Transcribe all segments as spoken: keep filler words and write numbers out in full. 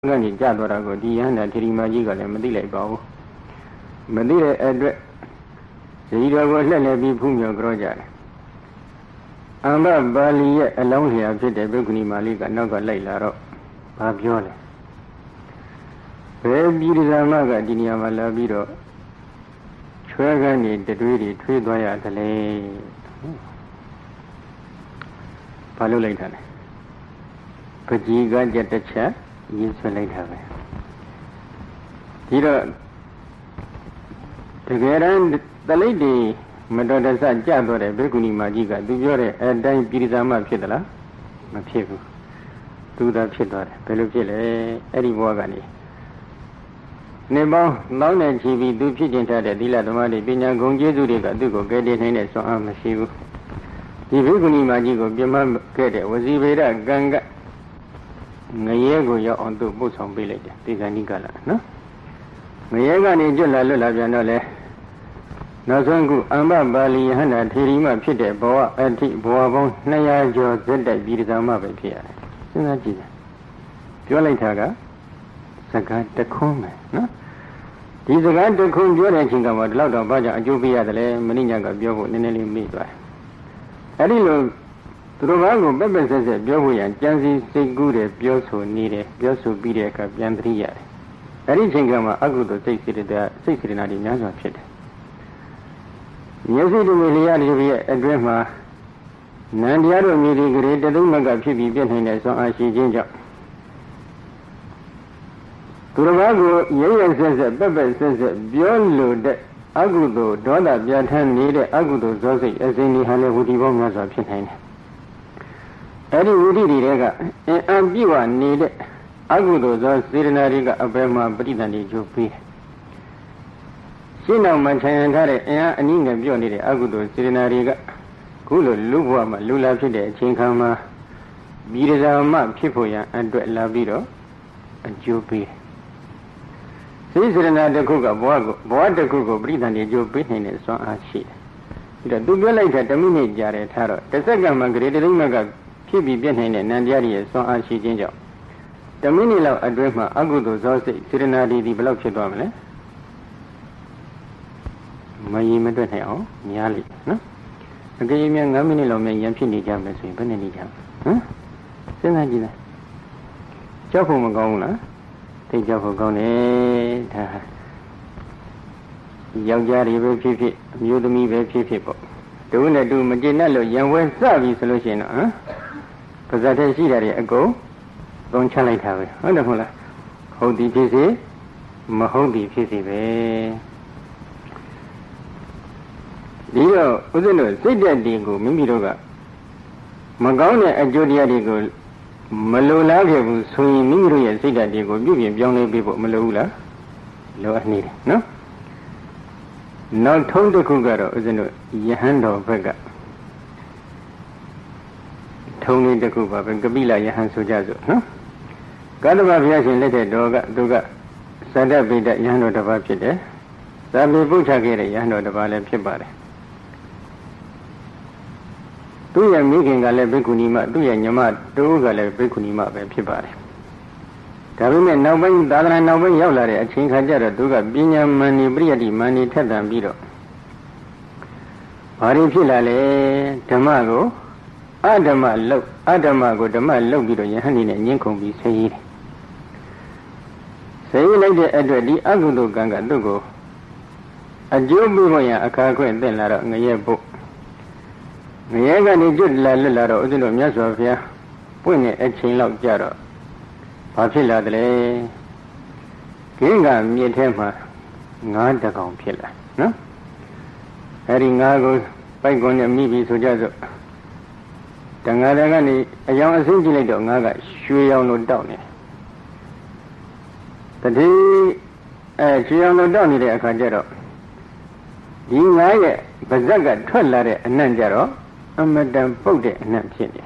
ကနေကြသွားတာကိုဒီယန္တာထေရီမကြီးကလည်းမသိလိုက်ပါဘူးမသိတဲ့အတွက်ဇီတော်ကိုလှည့်လည်ပြီးဖူးမြော်ကြောကြတယ်အမ္ဘပါဠိရဲ့အလောင်းလျာဖြစ်တဲ့ဘိက္ခုနီမာလိကနောက်ကလိုက်လာတော့ဘာပြောလဲဘယ်ပြည်ဓမ္မကဒီနေရာမှာလာပြီးတော့ချွဲကန်းနေတတွေးတွေထွေးသွားရတယ်လေဘာလို့လိုက်တာလဲပကြီးကကြက်တစ်ချက်ရင်းဆွဲလိုက်တာပဲဒီတော့တကယ်တမ်းတလိပ်တွေမတော်တဆကြတော့တဲ့ဘိက္ခုနီမကြီးကသူပြောတဲ့အတိုင်းပြည်ဓမ္မဖြစ်သလားမဖြစ်ဘူးသူသာဖြစ်သွားတယ်ဘယ်လိုဖြစ်လဲအဲ့ဒီဘဝကနေနေပေါင်းတောင်းနဲ့ချီပြီးသူဖြစ်ကျင်ထားတဲ့သီလသမာဓိပညာဂုဏ်ကျေးဇူးတွေကသူ့ကိုကယ်တင်နိုင်တဲ့စွမ်းအားမရှိဘူးဒီဘိက္ခုနီမကြီးကိုပြမခဲ့တဲ့ဝစီဗေဒကံကငရဲကိုရောက်အောင်သူ့ပို့ဆောင်ပေးလိုက်တယ်ဒီကဏိကလာနော်ငရဲကနေကျွတ်လာလွတ်လာပြန်တော့လေနောက်ဆုံးခုအမ္ဘပါဠိယဟန္တာထေရီမဖြစ်တဲ့ဘဝအဋ္ဌိဘဝပေါင်းနှစ်ရာကျော်ဇက်တိုက်ပြည်ဓမ္မပဲဖြစ်ရတယ်စဉ်းစားကြည့်တယ်ပြောလိုက်တာကစကားတခွန်းပဲနော်ဒီစကားတခွန်းပြောတဲ့အချိန်ကမှဒီလောက်တော့ဘာကြောင့်အကျိုးပေးရတယ်လဲမင်းညကပြောဖို့နည်းနည်းလေးမေ့သွားတယ်အဲ့ဒီလိုသူတို့ဘာကိုပက်ပက်ဆက်ဆက်ပြောဖို့ရန်ကြံစည်စိတ်ကူးတယ်ပြောဆိုနေတယ်ပြောဆိုပြီးတဲ့အခါပြန်သတိရတယ်အဲ့ဒီအချိန်ကမှအကုသိုလ်စိတ်စေတသိက်စိတ်စေတနာတွေများစွာဖြစ်တယ်မျက်စိတို့လျာတွေရဲ့အတွင်းမှာနန္တရားတို့မြည်ဒီကလေးတသုံးမကဖြစ်ပြီးပြည့်နိုင်တဲ့ဆွမ်းအားရှိခြင်းကြောင့်သူတို့ဘာကိုရရဆက်ဆက်ပက်ပက်ဆက်ဆက်ပြောလို့တဲ့အကုသိုလ်ဒေါသပြဋ္ဌာန်းနေတဲ့အကုသိုလ်ဇောစိတ်အစဉ်ဒီဟာလည်းဝိတိပေါင်းများစွာဖြစ်နိုင်တယ်အဲ့ဒီဝိတိတွေကအင်အံပြည့်ဝနေတဲ့အကုသိုလ်သောစေတနာတွေကအပယ်မှာပဋိသန္ဓေကျိုးပေးရှင်းအောင်မှခြံရံထားတဲ့အင်အားအနည်းငယ်ပြော့နေတဲ့အကုသိုလ်စေတနာတွေကခုလိုလူဘဝမှာလူလာဖြစ်တဲ့အချိန်ခါမှာပြည်ဓမ္မဖြစ်ဖို့ရန်အတွက်လာပြီးတော့အကျိုးပေးစိတ်စေတနာတစ်ခုကဘဝကိုဘဝတစ်ခုကိုပဋိသန္ဓေကျိုးပေးနိုင်တဲ့စွမ်းအားရှိတယ်ဒါသူပြောလိုက်တဲ့တမိနစ်ကြာတယ်ထားတော့တစ်စက္ကန့်မှဂရေတသိမကဖြစ်ပြီးပြည့်နိုင်တဲ့နန္တရားရဲ့စွမ်းအားရှိခြင်းကြောင့်တမိနစ်လောက်အတွင်းမှာအကုသိုလ်ဇောစိတ်စေတနာတွေဒီဘယ်လောက်ဖြစ်သွားမလဲမရင်မတွက်နိုင်အောင်များလိမ့်နော်အကြိမ်များ၅မိနစ်လောက်မြန်ရန်ဖြစ်နေကြမယ်ဆိုရင်ဘယ်နဲ့နေကြဟမ်စဉ်းစားကြည့်လိုက်ကြောက်ဖို့မကောင်းဘူးလားသိကြောက်ဖို့ကောင်းတယ်ဒါယောက်ျားတွေပဲဖြစ်ဖြစ်အမျိုးသမီးပဲဖြစ်ဖြစ်ပေါ့တူနဲ့တူမကျေနပ်လို့ရံဝဲစပြီဆိုလို့ရှိရင်တော့ဟမ်ပါဇက်ထဲရှိတာတွေအကုန်သုံးချလိုက်တာပဲဟုတ်တယ်မဟုတ်လားဟုတ်သည်ဖြစ်စေမဟုတ်သည်ဖြစ်စေပဲဒီတော့ဦးဇင်းတို့စိတ်တက်တီကိုမိမိတို့ကမကောင်းတဲ့အကျိုးတရားတွေကိုမလိုလားခဲ့ဘူးဆိုရင်မိမိတို့ရဲ့စိတ်တက်တီကိုပြုပြင်ပြောင်းလဲပေးဖို့မလိုဘူးလားလိုအပ်နေတယ်နော်နောက်ထုံးတစ်ခုကတော့ဦးဇင်းတို့ယဟန်တော်ဘက်ကထုံးလေးတစ်ခုပါပဲကပိလယဟန်ဆိုကြစို့နော်ကတ္တဗဘုရားရှင်လက်ထက်တော်ကသူကသတ္တပိဋကယဟန်တော်တစ်ပါးဖြစ်တယ်သာမေပု္ပ္ပချခဲ့တဲ့ယဟန်တော်တစ်ပါးလည်းဖြစ်ပါတယ်သူ့ရဲ့မိခင်ကလည်းဘိက္ခုနီမသူ့ရဲ့ညီမတူကလည်းဘိက္ခုနီမပဲဖြစ်ပါတယ်ဒါပေမဲ့နောက်ပိုင်းသာသနာနောက်ပိုင်းရောက်လာတဲ့အချိန်ခါကျတော့သူကပညာမဏိပရိယတိမဏိထက်သန်ပြီးတော့ဘာတွေဖြစ်လာလဲဓမ္မကိုအဓမ္မလောက်အဓမ္မကိုဓမ္မလောက်ပြီးတော့ယဟန်နေနဲ့ညှင်းခုန်ပြီးဆင်းရဲတယ်ဆင်းရဲလိုက်တဲ့အတွက်ဒီအကုသိုလ်ကံကသူ့ကိုအကျိုးပေးဖို့ရအခါခွင့်သင့်လာတော့ငရဲဖို့ငရဲကနေကျွတ်လာလွတ်လာတော့ဥစဉ်တို့မြတ်စွာဘုရားပွင့်တဲ့အချိန်လောက်ကြတော့ဘာဖြစ်လာတယ်လဲခင်းကမြစ်ထဲမှာငါးတကောင်ဖြစ်လာနော်အဲဒီငါးကိုပိုက်ကွန်နဲ့မိပြီးဆိုကြစို့တန်ဃာတွေကနေအယောင်အစင်းကြည့်လိုက်တော့ငါးကရွှေရောင်လိုတောက်နေတတိအဲရွှေရောင်လိုတောက်နေတဲ့အခါကျတော့ဒီငါးရဲ့ပါဇက်ကထွက်လာတဲ့အနံ့ကြတော့အမတန်ပုတ်တဲ့အနံ့ဖြစ်နေ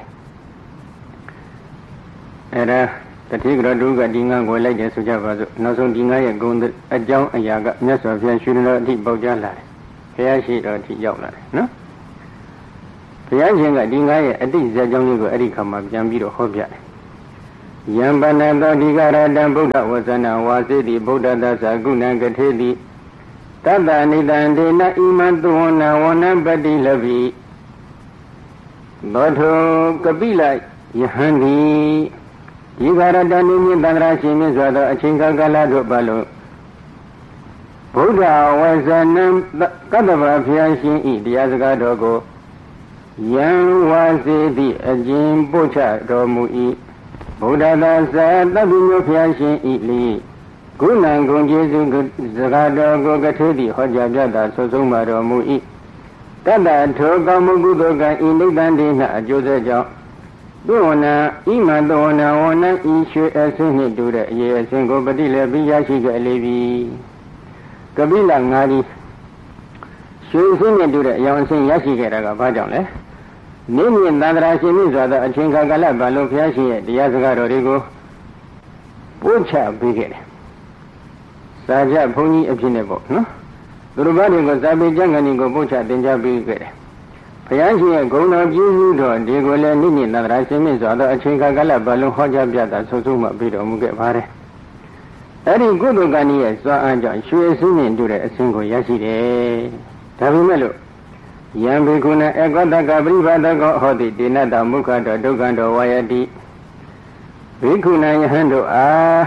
အဲဒါတတိကတော်သူကဒီငါးကိုလိုက်တယ်ဆိုကြပါစို့နောက်ဆုံးဒီငါးရဲ့ဂုဏ်အကြောင်းအရာကမြတ်စွာဘုရားရွှေတော်အထိပေါက်ကြားလာတယ်ဘုရားရှိတော်အထိရောက်လာတယ်နော်ဘုရားရှင်ကဒီငါးရဲ့အတိဇာကြောင်းလေးကိုအဲ့ဒီခါမှာပြန်ပြီးတော့ဟောပြတယ်ယံပနသောဒီကရတံဗုဒ္ဓဝဇ္ဇနဝါစေတိဗုဒ္ဓသစ္စာကုဏံကထေတိတတ္တနိတံဒေနဣမံသုဝနာဝနံပတိလဘိသောထောကပိလယဟန်တိဒီကရတံနိမြင့်တန္တရာရှင်မြတ်စွာသောအချိန်ကာလတို့ပါလို့ဗုဒ္ဓဝဇ္ဇနံကတ္တဗဘုရားရှင်ဤတရားစကားတော်ကိုယံဝါစေတိအကျဉ်ပို့ချတော်မူ၏ဗုဒ္ဓသာသတပ္ပိညုဘုရားရှင်ဤလိကုဏံဂုဏ်ကျေးဇူးစကားတော်ကိုကထေတိဟောကြားပြတာဆွဆုံးပါတော်မူ၏တတ္တထောကောင်းမှုကုသိုလ်ကံဤနိဗ္ဗာန်တိနှအကျိုးဆက်ကြောင့်သုဝနာဣမံသုဝနာဝနံဤရွှေအစင်းနှင့်တူတဲ့အရေးအစင်းကိုပฏิလည်းပြီးရရှိခဲ့လေပြီကပိလငါးဒီရွှေအစင်းနဲ့တူတဲ့အယောင်အစင်းရရှိခဲ့တာကဘာကြောင့်လဲနိမြင့်သန္တရာရှင်မြင့်စွာသောအချိန်ကာလဘာလို့ဘုရားရှင်ရဲ့တရားစကားတော်တွေကိုပို့ချပေးခဲ့တယ်။စာကြဘုန်းကြီးအဖြစ်နဲ့ပေါ့နော်။သူတို့ဘာတွေကိုစာပေကျမ်းဂန်တွေကိုပို့ချသင်ကြားပေးခဲ့တယ်။ဘုရားရှင်ရဲ့ဂုဏ်တော်ပြည့်စုံတော်ဒီကိုလည်းနိမြင့်သန္တရာရှင်မြင့်စွာသောအချိန်ကာလဘာလို့ဟောကြားပြတာဆုဆုံးမှပြီးတော်မူခဲ့ပါတယ်။အဲ့ဒီကုသိုလ်ကံရဲ့စွမ်းအားကြောင့်ရွှေအစင်းနဲ့တူတဲ့အစင်းကိုရရှိတယ်။ဒါပေမဲ့လို့ယံဘိက္ခုနဧကောတကပရိပါဒကောဟောတိတေနတမုခတောဒုက္ခတောဝါယတိဘိက္ခုနယဟန်တို့အား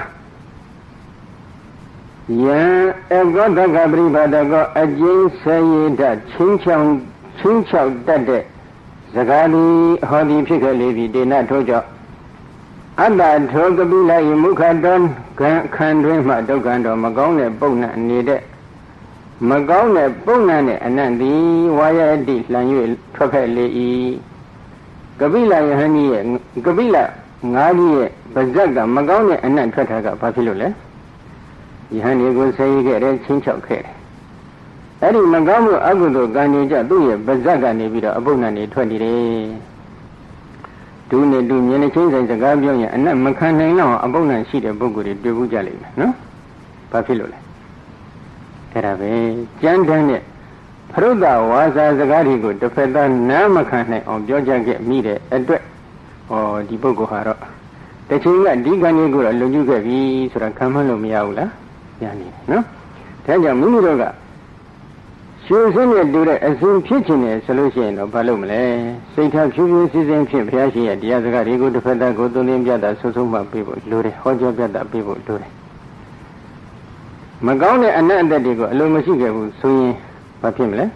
ယံဧကောတကပရိပါဒကောအကျဉ်းဆဲရတချင်းချောင်းချင်းချောက်တတ်တဲ့စကားသည်ဟောသည်ဖြစ်ခဲ့လေပြီတေနထို့ကြောင့်အတ္တထောကပိလယမုခတောခန္တွင်မှဒုက္ခတောမကောင်းတဲ့ပုံနဲ့နေတဲ့မကောင်းတဲ့ပုံနဲ့အနန္တိဝါယတိလှန်၍ထွက်ခဲ့လေ၏ကပိလယဟန်ကြီးရဲ့ကပိလငါးကြီးရဲ့ပါဇက်ကမကောင်းတဲ့အနန္တထွက်တာကဘာဖြစ်လို့လဲယဟန်ကြီးကိုဆဲရခဲ့တယ်ချင်းချောက်ခဲ့တယ်အဲ့ဒီမကောင်းမှုအကုသိုလ်ကံတွေကြောင့်သူ့ရဲ့ပါဇက်ကနေပြီးတော့အပုပ်နဲ့နေထွက်နေတယ်ဒုနဲ့ဒုမြင်နေချင်းဆိုင်စကားပြောရင်အနတ်မခံနိုင်တော့အပုပ်နဲ့ရှိတဲ့ပုဂ္ဂိုလ်တွေတွေ့ဘူးကြလိမ့်မယ်နော်ဘာဖြစ်လို့လဲအဲ့ဒါပဲကြမ်းတမ်းတဲ့ဖရုဒ္ဓဝါစာစကားတွေကိုတစ်ဖက်သားနားမခံနိုင်အောင်ပြောကြခဲ့မိတဲ့အတွက်ဟောဒီပုဂ္ဂိုလ်ဟာတော့တချိန်ကဒီကံကြီးကိုတော့လုံကျုခဲ့ပြီဆိုတာခံမှန်းလို့မရဘူးလားညာနေတယ်နော်ဒါကြောင့်မိမိတို့ကရွှေစင်းနဲ့တူတဲ့အစဉ်ဖြစ်ခြင်းနဲ့ဆိုလို့ရှိရင်တော့ဘာလုပ်မလဲစိတ်ထားဖြူဖြူစည်းစင်းဖြင့်ဘုရားရှင်ရဲ့တရားစကားတွေကိုတစ်ဖက်သားကိုသွန်သင်ပြတာဆွဆုံးမှပေးဖို့လိုတယ်ဟောကြားပြတာပေးဖို့လိုတယ်မကောင်းတဲ့အနတ်အသက်တွေကိုအလိုမရှိခဲ့ဘူးဆိုရင်ဘာဖြစ်မလဲ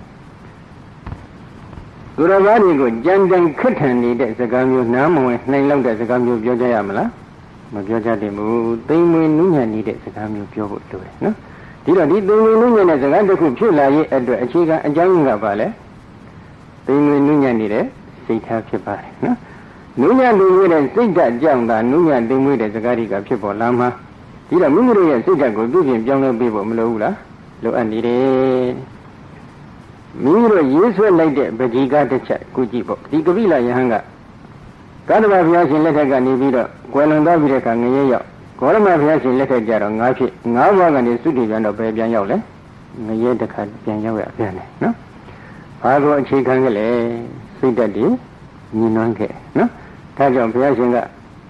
သူတော်ဘာတွေကိုကြမ်းတမ်းခက်ထန်နေတဲ့စကားမျိုးနားမဝင်နှိမ်လောက်တဲ့စကားမျိုးပြောကြရမလားမပြောကြသင့်ဘူးသိမ်မွေနူးညံ့နေတဲ့စကားမျိုးပြောဖို့လိုတယ်နော်ဒီတော့ဒီသိမ်မွေနူးညံ့တဲ့စကားတစ်ခုဖြစ်လာရဲ့အတွက်အခြေခံအကြောင်းရင်းကဘာလဲသိမ်မွေနူးညံ့နေတဲ့စိတ်ထားဖြစ်ပါတယ်နော်နူးညံ့နေတဲ့စိတ်ဓာတ်ကြောင့်သာနူးညံ့သိမ်မွေတဲ့စကားတွေကဖြစ်ပေါ်လာမှာဒီတော့မိမိတို့ရဲ့စိတ်ဓာတ်ကိုပြုပြင်ပြောင်းလဲပေးဖို့မလိုဘူးလားလိုအပ်နေတယ်မိမိတို့ရေးဆွဲလိုက်တဲ့ပဋိကတစ်ချက်ကုကြည့်ပေါ့ဒီကပိလယဟန်ကကတ္တဗဘုရားရှင်လက်ထက်ကနေပြီးတော့ကွယ်လွန်သွားပြီးတဲ့အခါငရဲရောက်ဂေါရမဘုရားရှင်လက်ထက်ကျတော့ငါးဖြစ်ငါးဘဝကနေသုတိပြန်တော့ပဲပြန်ရောက်လဲငရဲတစ်ခါပြန်ရောက်ရပြန်တယ်နော်ဘာကိုအခြေခံကြလဲစိတ်ဓာတ်တွေညီနှွမ်းခဲ့နော်ဒါကြောင့်ဘုရားရှင်က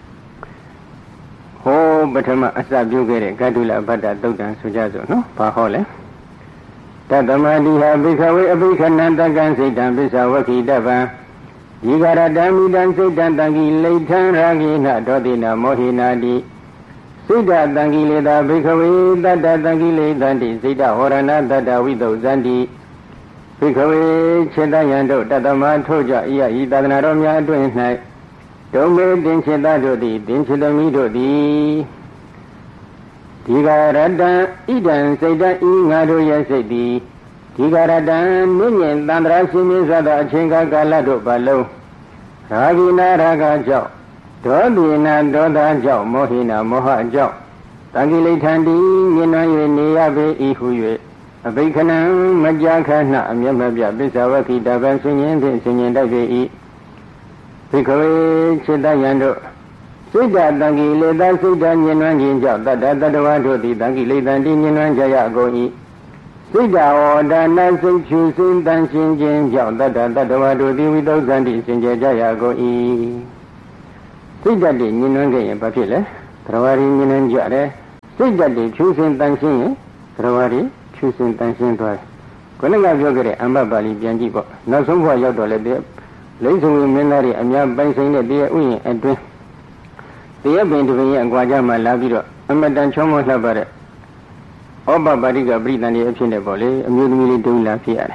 ဟောပထမအစပြုခဲ့တဲ့ကတုလဗတ္တသုတ်တံဆိုကြစို့နော်ဘာဟောလဲတတမတိဟာဘိခဝေအဘိခဏံတက္ကံစိတ်တံပစ္ဆဝခိတပံဤဂရတံမိတံစိတ်တံတံကိလိဋ္ဌံရာဂိနဒောတိနမောဟိနာတိစိတ်တတံကိလေသာဘိခဝေတတ္တတံကိလေသန္တိစိတ်တဟောရဏတတ္တဝိသုဇန္တိဘိခဝေခြေတယံတို့တတမထို့ကြဤယဤသာသနာတော်များအတွင်၌ဒုံမေတင်ချေတတို့သည်တင်ချေသမီးတို့သည်ဒီဃရတံဣဒံစိတ်တဤငါတို့ရဲ့စိတ်သည်ဒီဃရတံမြင့်မြင့်တန္တရာရှင်မြတ်စွာသောအချိန်ကာလတို့ပါလုံးရာဂိနာရာဂကြောင့်ဒေါတိနာဒေါသကြောင့်မောဟိနာမောဟကြောင့်တံကိလိဋ္ဌံတိမြင်နှံ၍နေရပေ၏ဟု၍အဘိခဏံမကြာခဏအမျက်မပြပစ္ဆဝခိတပံဆင်ញင်ဖြင့်ဆင်ញင်တတ်ပေ၏ဘိခဝေจิตယံတို့စိတ်ဓာတ်တံကိလေသာစိတ်ဓာတ်ညင်နှွမ်းခြင်းကြောင့်တတ္တတတ္တဝါတို့သည်တံကိလေသာတိညင်နှွမ်းကြရကုန်၏စိတ်ဓာတ်ဝဒနာစိတ်ဖြူစင်တန်ရှင်းခြင်းကြောင့်တတ္တတတ္တဝါတို့သည်ဝိသုဇ္ဇန္တိစင်ကြယ်ကြရကုန်၏စိတ်ဓာတ်တွေညှဉ်းနှွမ်းခဲ့ရင်ဘာဖြစ်လဲသရဝါရီညှဉ်းနှွမ်းကြတယ်စိတ်ဓာတ်တွေဖြူစင်တန်ရှင်းရင်သရဝါရီဖြူစင်တန်ရှင်းသွားတယ်ခုနကပြောခဲ့တဲ့အမ္မပါဠိပြန်ကြည့်ပေါ့နောက်ဆုံးဘဝရောက်တော့လည်းလိမ့်ဆုံမင်းသားတွေအများပိုင်ဆိုင်တဲ့တရားဥယျာဉ်အတွင်းတရားပင်တစ်ပင်ရဲ့အကွာကြမှာလာပြီးတော့အမတန်ချောမောလှပတဲ့ဩပပါတိကပရိသန်ရဲ့အဖြစ်နဲ့ပေါ့လေအမျိုးသမီးလေးတုံးလာဖြစ်ရတယ်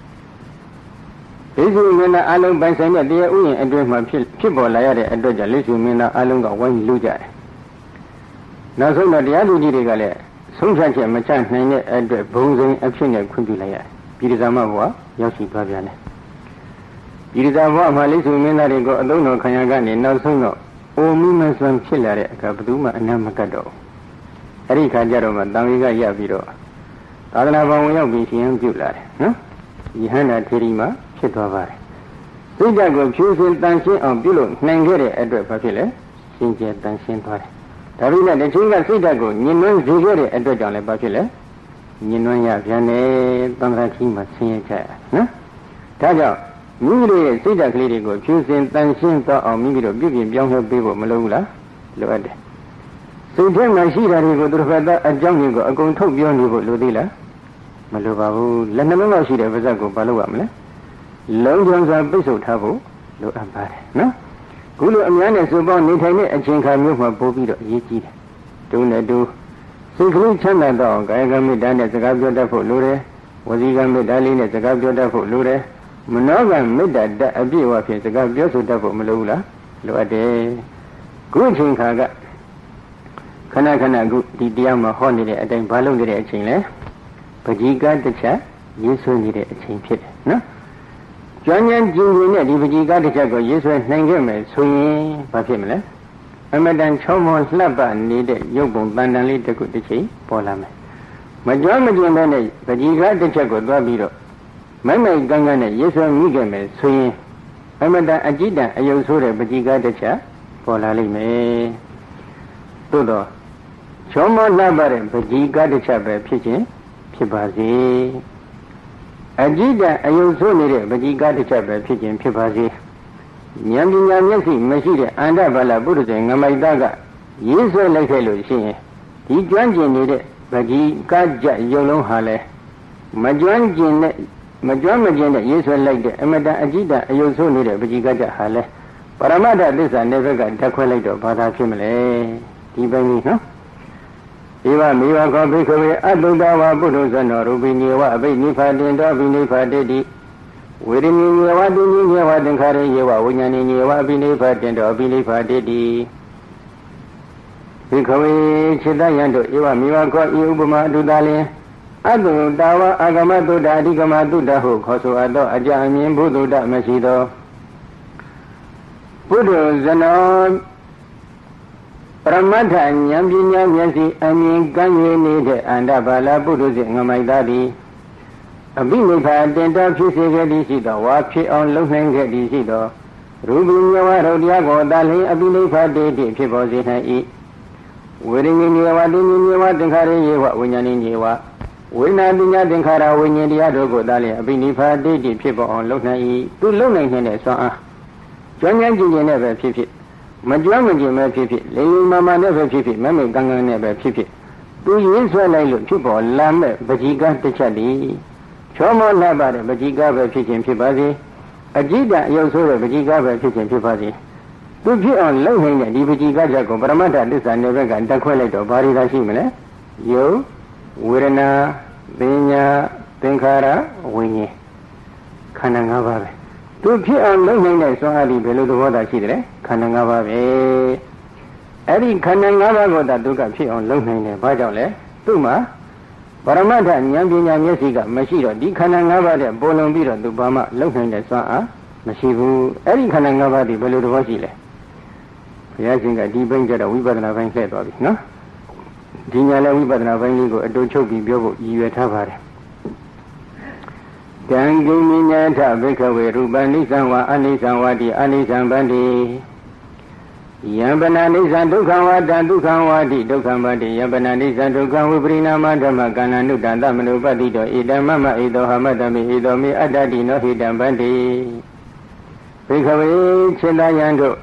လိမ့်ဆုံမင်းသားအလုံးပိုင်ဆိုင်တဲ့တရားဥယျာဉ်အတွင်းမှာဖြစ်ဖြစ်ပေါ်လာရတဲ့အတွက်ကြောင့်လိမ့်ဆုံမင်းသားအလုံးကဝိုင်းလူကြတယ်နောက်ဆုံးတော့တရားသူကြီးတွေကလည်းဆုံးဖြတ်ချက်မချနိုင်တဲ့အတွက်ဘုံစိန်အဖြစ်နဲ့ခွင့်ပြုလိုက်ရတယ်ပြည်သူသမဘဝရောက်ရှိသွားပြန်တယ်ပြည်သူသမဘဝမှာလိမ့်ဆုံမင်းသားတွေကိုအသုံးတော်ခံရကနေနောက်ဆုံးတော့အိုမိမဆွမ်းဖြစ်လာတဲ့အခါဘယ်သူမှအနမ်းမကတ်တော့အဲ့ဒီခါကျတော့မှတန်ဝေကရပြီးတော့သာသနာ့ဘောင်ဝင်ရောက်ပြီးရှင်ပြုလာတယ်နော်ယဟန္တာထေရီမှာဖြစ်သွားပါတယ်စိတ်ဓာတ်ကိုဖြူစင်တန်ရှင်းအောင်ပြုလို့နိုင်ခဲ့တဲ့အတွက်ဘာဖြစ်လဲစင်ကြယ်တန်ရှင်းသွားတယ်ဒါပေမဲ့တစ်ချိန်ကစိတ်ဓာတ်ကိုညှဉ်းနှွမ်းစေခဲ့တဲ့အတွက်ကြောင့်လည်းဘာဖြစ်လဲညှဉ်းနှွမ်းရပြန်တယ်သံဃာကြီးမှာဆင်းရဲကြရနော်ဒါကြောင့်မိမိတို့ရဲ့စိတ်ဓာတ်ကလေးတွေကိုဖြူစင်တန်ရှင်းသွားအောင်မိမိတို့ပြုပြင်ပြောင်းလဲပေးဖို့မလိုဘူးလားလိုအပ်တယ်စိတ်ထဲမှာရှိတာတွေကိုသူတစ်ဖက်သားအကြောင်းတွေကိုအကုန်ထုတ်ပြောနေဖို့လိုသေးလားမလိုပါဘူးလက်နှလုံးလောက်ရှိတဲ့ပါးစပ်ကိုဘာလုပ်ရမလဲလုံးချောင်းစွာပိတ်ဆို့ထားဖို့လိုအပ်ပါတယ်နော်ခုလိုအများနဲ့စုပေါင်းနေထိုင်တဲ့အချိန်ခါမျိုးမှာပို့ပြီးတော့အရေးကြီးတယ်တုံးနဲ့တူစိတ်ကလေးချမ်းသာတော့ကာယကမေတ္တာနဲ့စကားပြောတတ်ဖို့လိုတယ်ဝစီကမေတ္တာလေးနဲ့စကားပြောတတ်ဖို့လိုတယ်မနောကမေတ္တာတအပြည့်အဝဖြင့်စကားပြောဆိုတတ်ဖို့မလိုဘူးလားလိုအပ်တယ်ခုအချိန်ခါကခဏခဏခုဒီတရားမှာဟောနေတဲ့အတိုင်းဘာလုပ်နေတဲ့အချိန်လဲပဋိကတစ်ချက်ရေးဆွဲနေတဲ့အချိန်ဖြစ်တယ်နော်ကျွမ်းကျင်ကျင်နေတဲ့ဒီပဋိကတစ်ချက်ကိုရေးဆွဲနိုင်ခဲ့မယ်ဆိုရင်ဘာဖြစ်မလဲအမတန်ချောမောလှပနေတဲ့ရုပ်ပုံတန်တန်လေးတစ်ခုတစ်ချိန်ပေါ်လာမယ်မကျွမ်းမကျင်တဲ့ပဋိကတစ်ချက်ကိုသွားပြီးတော့မိုက်မိုက်ကန်းကန်းနဲ့ရေးဆွဲမိခဲ့မယ်ဆိုရင်အမတန်အကြည့်တန်အယုံဆိုးတဲ့ပဋိကတစ်ချက်ပေါ်လာလိမ့်မယ်သို့တော့ချောမောလှပတဲ့ပဋိကတစ်ချက်ပဲဖြစ်ခြင်းဖြစ်ပါစေအကြည့်တန်အယုံဆိုးနေတဲ့ပဋိကတစ်ချက်ပဲဖြစ်ခြင်းဖြစ်ပါစေဉာဏ်ပညာမျက်စိမရှိတဲ့အန္တဘာလပုရိသေငမိုက်သားကရေးဆွဲလိုက်ခဲ့လို့ရှိရင်ဒီကျွမ်းကျင်နေတဲ့ပဋိကကြရုပ်လုံးဟာလဲမကျွမ်းကျင်တဲ့မကျွမ်းမကျင်တဲ့ရေးဆွဲလိုက်တဲ့အမတန်အကြည့်တန်အယုံဆိုးနေတဲ့ပဋိကကြဟာလဲပရမတ္ထသစ္စာနဲ့ဘက်ကဓာတ်ခွဲလိုက်တော့ဘာသာဖြစ်မလဲဒီပိုင်းကြီးနော်ဧဝမေဝခောဘိက္ခဝေအတုတ္တဝါပုထုဇဏောရူပိညေဝအဘိနိဖာတင်တောဘိနိဖာတေတိဝေဒနိညေဝတိညေဝသင်္ခါရေယေဝဝိညာဏိညေဝအဘိနိဖာတင်တောအဘိနိဖာတေတိဘိက္ခဝေခြေတယံတို့ဧဝမေဝခောဤဥပမာအတုတ္တလင်အတုတ္တဝါအာဂမတုတ္တအဓိကမတုတ္တဟုခေါ်ဆိုအပ်သောအကြအမြင်ဘုဒ္ဓတမရှိသောပုထုဇဏောပရမတ္ထဉာဏ်ပညာမျက်စိအမြင်ကမ်းရနေတဲ့အန္တဘာလပုထုဇဉ်ငမိုက်သားသည်အဘိနိဖာတင်တော်ဖြစ်စေခဲ့သည်ရှိသောဝါဖြစ်အောင်လုံနိုင်ခဲ့သည်ရှိသောရူပိညဝရုတ်တရားကိုသာလျှင်အဘိနိဖာတေတိဖြစ်ပေါ်စေနိုင်၏ဝေဒိညေဝတိညေဝသင်္ခါရေယေဝဝိညာဏိညေဝဝိညာဏပညာသင်္ခါရဝိညာဉ်တရားတို့ကိုသာလျှင်အဘိနိဖာတေတိဖြစ်ပေါ်အောင်လုံနိုင်၏သူလုံနိုင်တဲ့စွမ်းအားကျွမ်းကျင်ကျင်နဲ့ပဲဖြစ်ဖြစ်မကြွမကျင်ပဲဖြစ်ဖြစ်လေရင်မာမာနဲ့ပဲဖြစ်ဖြစ်မမေကန်းကန်းနဲ့ပဲဖြစ်ဖြစ်သူရင်းဆွဲလိုက်လို့ဖြစ်ပေါ်လာမဲ့ပဋိကတစ်ချက်ဒီချောမောလှပတဲ့ပဋိကပဲဖြစ်ခြင်းဖြစ်ပါစေအကြည့်တန်အယုံဆိုးတဲ့ပဋိကပဲဖြစ်ခြင်းဖြစ်ပါစေသူဖြစ်အောင်လုပ်နေတဲ့ဒီပဋိကချက်ကိုပရမတ္ထသစ္စာနယ်ဘက်ကတက်ခွဲလိုက်တော့ဘာတွေသာရှိမလဲယုတ်ဝေဒနာပညာသင်္ခါရဝိညာဉ်ခန္ဓာ၅ပါးပဲသူဖြစ်အောင်လုပ်နိုင်တဲ့စွမ်းအားဒီဘယ်လိုသဘောသာရှိတယ်ခန္ဓာ၅ပါးပဲအဲ့ဒီခန္ဓာ၅ပါးကိုသာသူကဖြစ်အောင်လုပ်နိုင်တယ်ဘာကြောင့်လဲသူ့မှာပရမတ္ထဉာဏ်ပညာမျက်စိကမရှိတော့ဒီခန္ဓာ၅ပါးတဲ့ပေါ်လွန်ပြီးတော့သူဘာမှလုပ်နိုင်တဲ့စွမ်းအားမရှိဘူးအဲ့ဒီခန္ဓာ၅ပါးဒီဘယ်လိုသဘောရှိလဲဘုရားရှင်ကဒီဘိန်းကျတော့ဝိပဿနာဘိန်းလှည့်သွားပြီနော်ဒီညာလည်းဝိပဿနာဘိန်းလေးကိုအတူချုပ်ပြီးပြောဖို့ရည်ရွယ်ထားပါတယ်တံကိဉ္ဉ္ထဘိက္ခဝေရူပနိစ္စံဝါအနိစ္စံဝါတိအနိစ္စံဗန္တိယံပနာနိစ္စံဒုက္ခံဝါတံဒုက္ခံဝါတိဒုက္ခံဗန္တိယံပနာနိစ္စံဒုက္ခံဝိပရိနာမဓမ္မကန္နနုတ္တံသမနုပတိတောဣတံမမဣတောဟမတမိဣတောမိအတ္တတိနောဟိတံဗန္တိဘိက္ခဝေခြေတယံတို့တ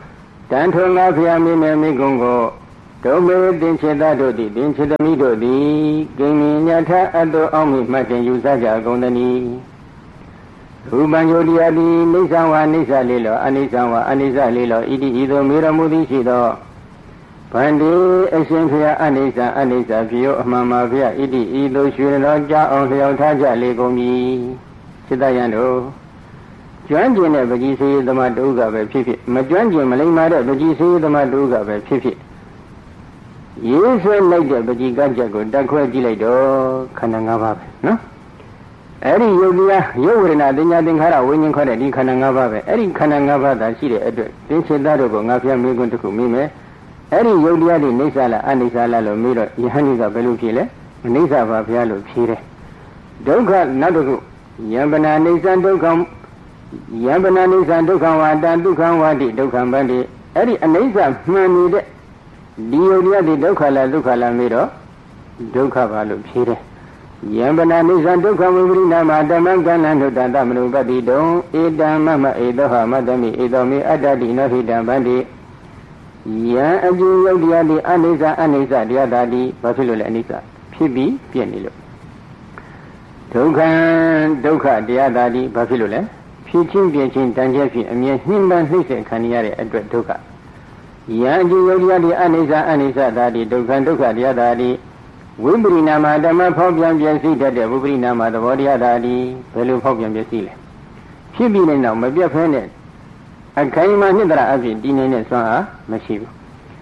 တန်ထုံငါဖျားမင်းနဲ့မိကုံကိုဒုမေတင်ချေသားတို့သည်တင်ချေသမီးတို့သည်ကိဉ္ညထအတုအောင်မိမှတ်တင်ယူစားကြကုန်သနည်းရူပံယုတ်တရားသည်နိစ္စဝါနိစ္စလေးလောအနိစ္စဝါအနိစ္စလေးလောဣတိဤသို့မေရမှုသည်ရှိသောဗန္တိအရှင်ဖျားအနိစ္စအနိစ္စဖြစ်ရောအမှန်ပါဖျားဣတိဤသို့ရွှေတော်ကြောင်းအောင်လျောက်ထားကြလေကုန်ပြီစိတ္တယံတို့ကျွမ်းကျင်တဲ့ပကြီးစေသမတုကပဲဖြစ်ဖြစ်မကျွမ်းကျင်မလိမ္မာတဲ့ပကြီးစေသမတုကပဲဖြစ်ဖြစ်ရေးဆွဲလိုက်တဲ့ပကြီးကကြက်ကိုတက်ခွဲကြည့်လိုက်တော့ခန္ဓာ၅ပါးပဲနော်အဲ့ဒီယုတ်တရားယုတ်ဝေဒနာတင်ညာသင်္ခါရဝိညာဉ်ခေါ်တဲ့ဒီခန္ဓာ၅ပါးပဲအဲ့ဒီခန္ဓာ၅ပါးသာရှိတဲ့အတွက်သင်္ချေသားတို့ကိုငါဖျက်မေးခွန်းတစ်ခုမေးမယ်အဲ့ဒီယုတ်တရားတွေနေဆာလားအနိစ္စလားလို့မေးတော့ယဟန်ကြီးကဘယ်လိုဖြေလဲအနိစ္စပါဗျာလို့ဖြေတယ်ဒုက္ခနောက်တစ်ခုယံပနာနိစ္စဒုက္ခယံပနာနိစ္စဒုက္ခဝါတဒုက္ခဝါတိဒုက္ခပန္တိအဲ့ဒီအနိစ္စမှန်နေတဲ့ဒီယုတ်တရားတွေဒုက္ခလားဒုက္ခလားမေးတော့ဒုက္ခပါလို့ဖြေတယ်ယံပနာနိစ္စဒုက္ခဝိပရိနာမဓမ္မကဏ္ဍနုတ္တသမနုပတိတုံဧတံမမဧသောဟမတ္တမိဧသောမေအတ္တတိနောဟိတံဗန္တိယံအကျဉ်းယုတ်တရားတွေအနိစ္စအနိစ္စတရားသာတိဘာဖြစ်လို့လဲအနိစ္စဖြစ်ပြီးပြည့်နေလို့ဒုက္ခဒုက္ခတရားသာတိဘာဖြစ်လို့လဲဖြစ်ချင်းပြည့်ချင်းတန်ကျက်ဖြစ်အမြဲနှိမ့်ပန်းနှိမ့်ဆက်ခံရတဲ့အတွက်ဒုက္ခယံအကျဉ်းယုတ်တရားတွေအနိစ္စအနိစ္စသာတိဒုက္ခဒုက္ခတရားသာတိဝိပရိနာမဓမ္မဖောက်ပြန်ပြည့်စည်တတ်တဲ့ဝိပရိနာမသဘောတရားသာတိဘယ်လိုဖောက်ပြန်ပြည့်စည်လဲဖြစ်ပြီးနေတော့မပြတ်ဖဲနဲ့အခိုင်အမာနှစ်တရအဖြစ်တည်နေတဲ့စွမ်းအားမရှိဘူး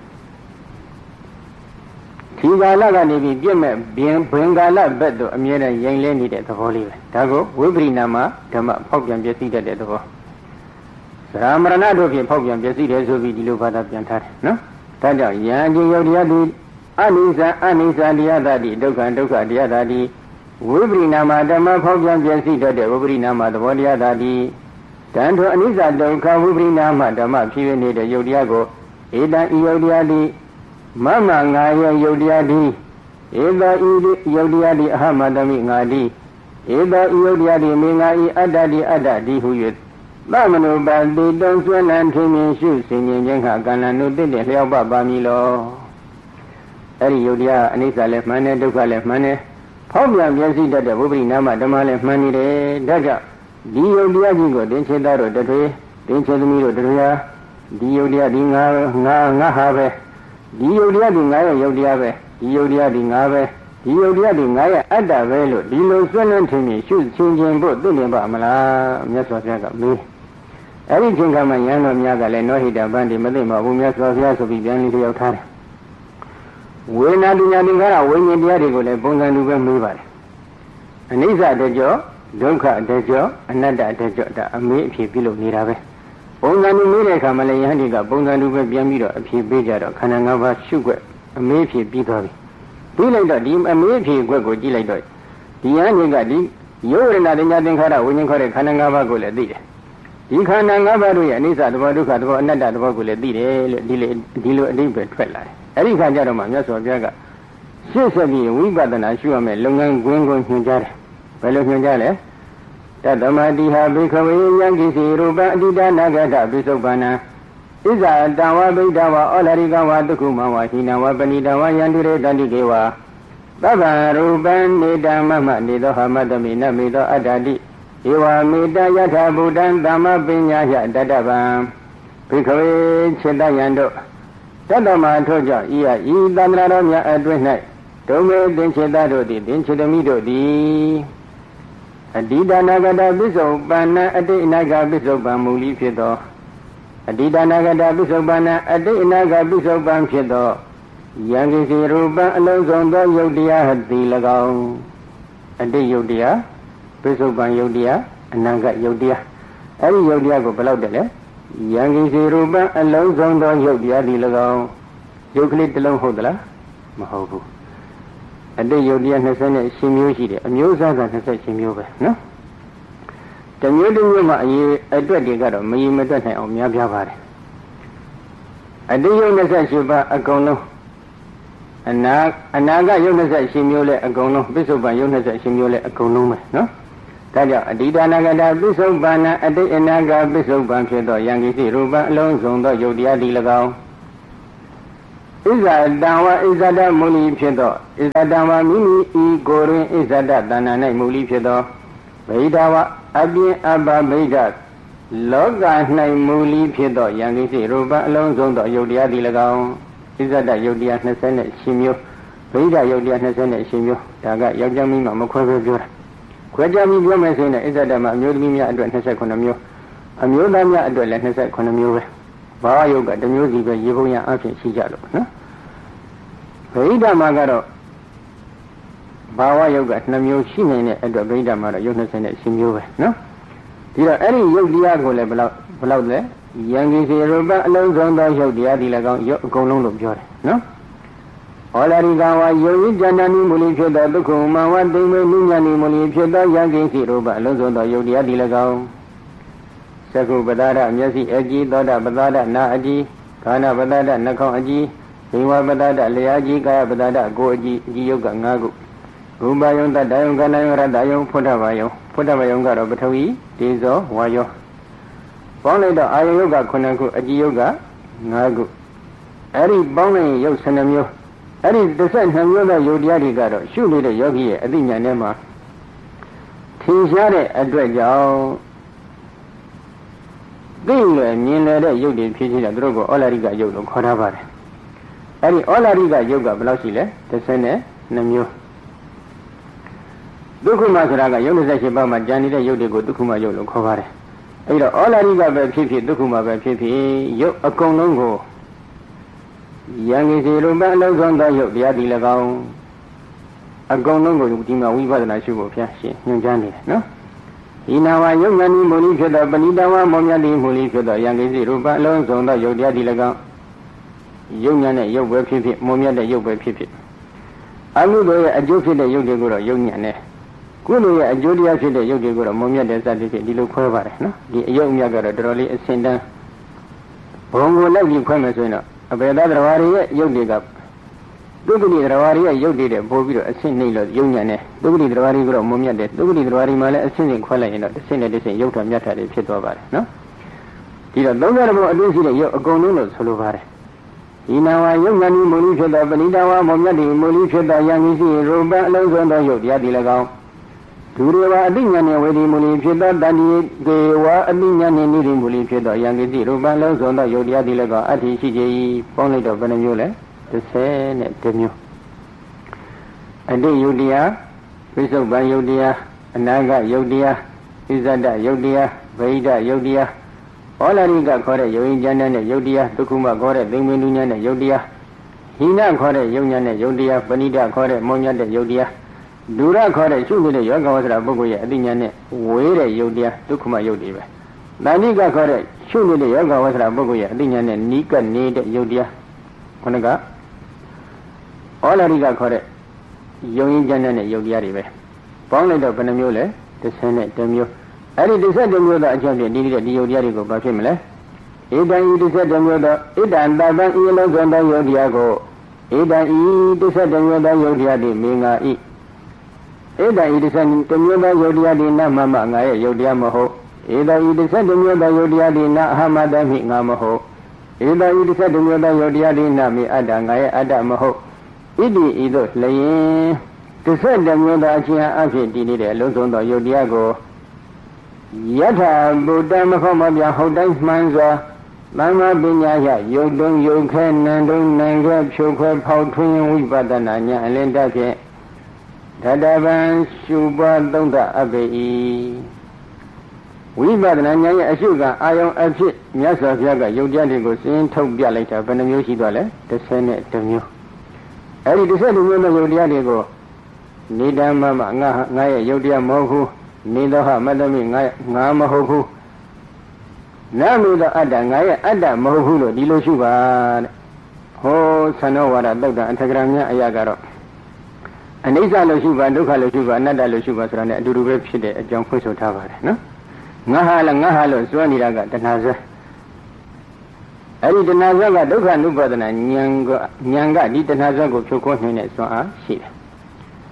ဒီကာလကနေပြီးပြည့်မဲ့ဘင်ဘင်ကာလဘက်တော့အမြဲတမ်းရင်လဲနေတဲ့သဘောလေးပဲဒါကိုဝိပရိနာမဓမ္မဖောက်ပြန်ပြည့်စည်တတ်တဲ့သဘောသရမရဏတို့ဖြင့်ဖောက်ပြန်ပြည့်စည်တယ်ဆိုပြီးဒီလိုဘာသာပြန်ထားတယ်နော်ဒါကြောင့်ယံအကျဉ်းယုတ်တရားဒီအနိစ္စအနိစ္စတရားသာတိဒုက္ခဒုက္ခတရားသာတိဝိပရိနာမဓမ္မဖောက်ပြန်ပြည့်စည်တတ်တဲ့ဝိပရိနာမသဘောတရားသာတိတန်ထိုအနိစ္စဒုက္ခဝိပရိနာမဓမ္မဖြစ်ရနေတဲ့ယုတ်တရားကိုဧတံဤယုတ်တရားတိမမငါရဲ့ယုတ်တရားတိဧသောဤယုတ်တရားတိအဟမတမိငါတိဧသောဤယုတ်တရားတိမေငါဤအတ္တတိအတ္တတိဟု၍သမနုပတိတုံဆွဲလန်းထင်းမြင်ရှုစင်ခြင်းခြင်းခကံလနုတိတဲ့လျောက်ပပါမည်လောအဲ့ဒီယုတ်တရားအနိစ္စလည်းမှန်တယ်ဒုက္ခလည်းမှန်တယ်ဖောက်ပြန်ပြည့်စည်တတ်တဲ့ဝိပရိနာမဓမ္မလည်းမှန်နေတယ်ဒါကြောင့်ဒီယုတ်တရားကြီးကိုတင်ချေသားတို့တထွေတင်ချေသမီးတို့တထွေဟာဒီယုတ်တရားဒီငါငါငါဟာပဲဒီယုတ်တရားဒီငါရဲ့ယုတ်တရားပဲဒီယုတ်တရားဒီငါပဲဒီယုတ်တရားဒီငါရဲ့အတ္တပဲလို့ဒီလိုစွန့်လန်းထင်မြင်ရှုချင်းချင်းဖို့သိနေပါမလားမြတ်စွာဘုရားကမေးအဲ့ဒီချိန်ခါမှာယန္တော်များကလည်းနောဟိတဗန္တိမသိမှာဘူးမြတ်စွာဘုရားဆိုပြီးပြန်လေးတယောက်ထားတယ်ဝေနာပညာသင်္ခါရဝိညာဉ်တရားတွေကိုလည်းပုံစံတူပဲမေးပါတယ်အနိစ္စတကြောဒုက္ခတကြောအနတ္တတကြောဒါအမေးအဖြေပြုလို့နေတာပဲပုံစံတူမေးတဲ့အခါမှာလည်းယဟန်ဒီကပုံစံတူပဲပြန်ပြီးတော့အဖြေပေးကြတော့ခန္ဓာ၅ပါးရှုွက်အမေးအဖြေပြီးသွားပြီပြီးလိုက်တော့ဒီအမေးအဖြေွက်ကိုကြည့်လိုက်တော့ဒီယဟန်ဒီကဒီယောဝရဏပညာသင်္ခါရဝိညာဉ်ခေါ်တဲ့ခန္ဓာ၅ပါးကိုလည်းသိတယ်ဒီခန္ဓာ၅ပါးတို့ရဲ့အနိစ္စသဘောဒုက္ခသဘောအနတ္တသဘောကိုလည်းသိတယ်လို့ဒီလိုဒီလိုအဓိပ္ပာယ်ထွက်လာတယ်အဲ့ဒီခါကျတော့မှမြတ်စွာဘုရားကရှင်းဆက်ပြီးဝိပဿနာရှုရမယ်လုပ်ငန်းခွင်ကိုညွှန်ကြားတယ်ဘယ်လိုညွှန်ကြားလဲတတမတိဟာဘိခဝေယံကိစီရူပအတိတနာဂတပိစုပ္ပန္နဣဇာတံဝဗိဒဝဩလရိကဝတုခုမဝဟိနဝပဏိတဝယန္တုရေတန္တိကေဝသဗ္ဗရူပံနေတမမနေသောဟမတမိနမေသောအတ္တတိဧဝမေတယထာဗုဒ္ဓံသမ္မပညာယတတဗံဘိခဝေจิตယံတို့တတမထို့ကြောင့်ဤဤသန္တရာတော်များအတွင်း၌ဒုံမေသင်္ချေတတို့သည်သင်္ချေတမိတို့သည်အတိဒနာဂတပစ္စုပန်နအတိအနာဂပစ္စုပန်မူလီဖြစ်သောအတိဒနာဂတပစ္စုပန်နအတိအနာဂပစ္စုပန်ဖြစ်သောယံကိစီရူပံအလုံးစုံသောယုတ်တရားသည်၎င်းအတိယုတ်တရားပစ္စုပန်ယုတ်တရားအနာဂတ်ယုတ်တရားအဲ့ဒီယုတ်တရားကိုဘယ်လောက်တည်းလဲယံကိစီရူပံအလုံးစုံသောယုတ်တရားသည်၎င်းယုတ်ကလေးတစ်လုံးဟုတ်သလားမဟုတ်ဘူးအတိတ်ယုတ်တရား၂၈မျိုးရှိတယ်အမျိုးအစားက၂၈မျိုးပဲနော်တမျိုးတစ်မျိုးမှာအရေးအတွက်တွေကတော့မရင်မတွက်နိုင်အောင်များပြားပါတယ်အတိတ်ယုတ်၂၈ပါးအကုန်လုံးအနာအနာကယုတ်၂၈မျိုးလဲအကုန်လုံးပစ္စုပန်ယုတ်၂၈မျိုးလဲအကုန်လုံးပဲနော်ဒါကြောင့်အတ္တိနာဂတပစ္စုပ္ပန္နအတိတ်အနာဂတ်ပစ္စုပ္ပန်ဖြစ်သောယံကိစီရူပအလုံးစုံသောယုတ်တရားသည်၎င်းဣဇာတံဝဣဇာတမူလီဖြစ်သောဣဇာတံဝမိမိဤကိုယ်တွင်ဣဇာတတဏ္ဍာ၌မူလီဖြစ်သောဗိဓာဝအပြင်အပဗိဓာလောက၌မူလီဖြစ်သောယံကိစီရူပအလုံးစုံသောယုတ်တရားသည်၎င်းဣဇာတယုတ်တရား၂၈မျိုးဗိဓာယုတ်တရား၂၈မျိုးဒါကယောက်ျားမိန်းမမခွဲပဲပြောတာခွဲခြားပြီးပြောမယ်ဆိုရင်ဣဇာတမှာအမျိုးသမီးများအတွက်၂၈မျိုးအမျိုးသားများအတွက်လည်း၂၈မျိုးပဲဘာဝယုတ်ကတစ်မျိုးစီပဲရေပုံရအဖြစ်ရှိကြလို့နော်ဗိဓာမှာကတော့ဘာဝယုတ်ကနှစ်မျိုးရှိနေတဲ့အတွက်ဗိဓာမှာတော့ယုတ်၂၈မျိုးပဲနော်ဒီတော့အဲ့ဒီယုတ်တရားကိုလည်းဘယ်လောက်ဘယ်လောက်လဲယံကိစီရူပအလုံးစုံသောယုတ်တရားဒီလည်းကောင်းယုတ်အကုန်လုံးလို့ပြောတယ်နော်ဩလာရိကဝါယုတ်ဤဉာဏ်နိမူလီဖြစ်သောဒုက္ခမဝတိမေနုဉာဏ်နိမူလီဖြစ်သောယံကိစီရူပအလုံးစုံသောယုတ်တရားဒီလည်းကောင်းသက္ကုပဒါရမျက်စိအကြည့်သောတာပဒါရနာအကြည့်ကာနပဒါရနှာခေါင်းအကြည့်ဇိဝပဒါရလျှာအကြည့်ကာယပဒါရကိုယ်အကြည့်အကြည့်ယုတ်က၅ခုရူပယုံတတယုံကဏယုံရတယုံဖုဒ္ဓဘာယုံဖုဒ္ဓဘာယုံကတော့ပထဝီဒေဇောဝါယောပေါင်းလိုက်တော့အာယုယုတ်ကခုနှစ်ခုအကြည့်ယုတ်က၅ခုအဲ့ဒီပေါင်းလိုက်ယုတ်၁၂မျိုးအဲ့ဒီ၁၂မျိုးသောယုတ်တရားတွေကတော့ရှုနေတဲ့ယောဂီရဲ့အသိဉာဏ်ထဲမှာထင်ရှားတဲ့အတွက်ကြောင့်သိလွယ်မြင်လွယ်တဲ့ယုတ်တွေဖြစ်နေတာသူတို့ကဩလာရိကယုတ်လို့ခေါ်ထားပါတယ်အဲ့ဒီဩလာရိကယုတ်ကဘယ်လောက်ရှိလဲ၁၂မျိုးဒုက္ခမဆိုတာကယုတ်၂၈ပါးမှာကြံနေတဲ့ယုတ်တွေကိုဒုက္ခမယုတ်လို့ခေါ်ပါတယ်အဲ့တော့ဩလာရိကပဲဖြစ်ဖြစ်ဒုက္ခမပဲဖြစ်ဖြစ်ယုတ်အကုန်လုံးကိုယံကိစီရူပအလုံးစုံသောယုတ်တရားဒီ၎င်းအကုန်လုံးကိုဒီမှာဝိပဿနာရှုဖို့ဖျားရှင်ညွှန်ကြားနေတယ်နော်ဒီနာဝယုတ်ဉာဏ်ဤမူလီဖြစ်သောပဏိတဝမောမြတ်တိမူလီဖြစ်သောယံကိစီရူပအလုံးစုံသောယုတ်တရားဒီ၎င်းယုတ်ဉာဏ်နဲ့ယုတ်ပဲဖြစ်ဖြစ်မောမြတ်တဲ့ယုတ်ပဲဖြစ်ဖြစ်အမှုတို့ရဲ့အကျိုးဖြစ်တဲ့ယုတ်တွေကိုတော့ယုတ်ဉာဏ်နဲ့ကုသိုလ်ရဲ့အကျိုးတရားဖြစ်တဲ့ယုတ်တွေကိုတော့မောမြတ်တဲ့စသဖြင့်ဒီလိုခွဲပါတယ်နော်ဒီအယုတ်မြတ်ကတော့တော်တော်လေးအစင်တန်းဘုံကိုလိုက်ပြီးခွဲမယ်ဆိုရင်တော့အဘေဒသရဝါရီရဲ့ယုတ်တွေကဒုက္ခတိသရဝါရီရဲ့ယုတ်တွေတဲ့ပို့ပြီးတော့အစင်နှိမ့်လို့ယုတ်ဉာဏ်နဲ့ဒုက္ခတိသရဝါရီကတော့မောမြတ်တဲ့ဒုက္ခတိသရဝါရီမှာလည်းအစင်စင်ခွဲလိုက်ရင်တော့တစ်စင်နဲ့တစ်စင်ယုတ်တော်မြတ်တာတွေဖြစ်သွားပါတယ်နော်ဒီတော့သုံးရတဲ့ဘုံအတွင်းရှိတဲ့ယုတ်အကုန်လုံးလို့ဆိုလိုပါတယ်ဒီနာဝယုတ်ဉာဏ်ဤမူလီဖြစ်သောပဏိတဝမောမြတ်တိမူလီဖြစ်သောယံကိစီရူပအလုံးစုံသောယုတ်တရားဒီ၎င်းဒုရေဝအတိညာဏ်ဝေဒီမူလီဖြစ်သောတဏှိကေဝအတိညာဏ်နိရိမူလီဖြစ်သောယံကိစီရူပလုံးစုံသောယုတ်တရားဒီ၎င်းအတ္တိရှိကြ၏ပေါင်းလိုက်တော့ဘယ်နှမျိုးလဲ၁၀မျိုးအတိယုတ်တရားဝိသုဘ္ဗယုတ်တရားအနာဂယုတ်တရားဣဇဒယုတ်တရားဗိဒယုတ်တရားဩလာရိကခေါ်တဲ့ယုတ်ဉာဏ်နဲ့ယုတ်တရားဒုက္ခမခေါ်တဲ့သိမ္မေနုဉာဏ်နဲ့ယုတ်တရားဟိနခေါ်တဲ့ယုတ်ဉာဏ်နဲ့ယုတ်တရားပဏိတခေါ်တဲ့မောဉာဏ်တဲ့ယုတ်တရားဒုရခေါ်တဲ့ရှုနေတဲ့ယောဂဝဆရာပုဂ္ဂိုလ်ရဲ့အသိဉာဏ်နဲ့ဝေးတဲ့ယုတ်တရားဒုက္ခမယုတ်တွေပဲ။တာဏိကခေါ်တဲ့ရှုနေတဲ့ယောဂဝဆရာပုဂ္ဂိုလ်ရဲ့အသိဉာဏ်နဲ့နိကနေတဲ့ယုတ်တရားခொနကဩလာရိကခေါ်တဲ့ယုံရင်ဉာဏ်နဲ့ယုတ်တရားတွေပဲ။ပေါင်းလိုက်တော့ဘယ်နှမျိုးလဲ၁၀မျိုး။အဲ့ဒီ၁၀မျိုးသောအချက်ဖြင့်ဒီဒီယုတ်တရားတွေကိုဘာဖြစ်မလဲ။ဧတံဤ၁၀မျိုးသောဣဒံတပံဤလုံးစုံသောယုတ်တရားကိုဧတံဤ၁၀မျိုးသောယုတ်တရားတွေမေငါဤဧတံဤတစ်ဆက်တစ်မျိုးသောယုတ်တရားဒီနမမငါရဲ့ယုတ်တရားမဟုတ်ဧတံဤတစ်ဆက်တစ်မျိုးသောယုတ်တရားဒီနအဟမတမိငါမဟုတ်ဧတံဤတစ်ဆက်တစ်မျိုးသောယုတ်တရားဒီနမိအတ္တငါရဲ့အတ္တမဟုတ်ဣတိဤသို့လျင်တစ်ဆက်တစ်မျိုးသောအချင်းအဖြစ်တည်နေတဲ့အလုံးစုံသောယုတ်တရားကိုယထာဗုဒ္ဓမခောမပြဟုတ်တိုင်းမှန်စွာသမ္မာပညာရယုတ်တုံယုတ်ခဲနံတုံနံခဲဖြိုခွဲဖောက်ထွင်းဝိပဿနာဉာဏ်အလင်းတတ်ဖြင့်ဓတဗံရှုပွားသုံးသအပေ၏ဝိပဿနာဉာဏ်ရဲ့အရှုကအာယုံအဖြစ်မြတ်စွာဘုရားကယုတ်တရားတွေကိုစင်ထုတ်ပြလိုက်တာဘယ်နှမျိုးရှိသွားလဲ၁၀မျိုးအဲ့ဒီ၁၀မျိုးသောယုတ်တရားတွေကိုနေတမမငါငါရဲ့ယုတ်တရားမဟုတ်ဘူးနေသောဟမတ္တမိငါငါမဟုတ်ဘူးနာမေသောအတ္တငါရဲ့အတ္တမဟုတ်ဘူးလို့ဒီလိုရှုပါတဲ့ဟောသန္နောဝါဒသုတ်တံအထကရာမြတ်အရာကတော့အနိစ္စလို့ရှုပါဒုက္ခလို့ရှုပါအနတ္တလို့ရှုပါဆိုတာ ਨੇ အတူတူပဲဖြစ်တဲ့အကြောင်းဖွင့်ဆိုထားပါတယ်နော်ငါဟာလည်းငါဟာလို့စွဲနေတာကတဏှာဇွဲအဲ့ဒီတဏှာဇွဲကဒုက္ခ ानु ပါဒနာဉာဏ်ကဉာဏ်ကဒီတဏှာဇွဲကိုဖြုတ်ခွင်းနိုင်တဲ့စွမ်းအားရှိတယ်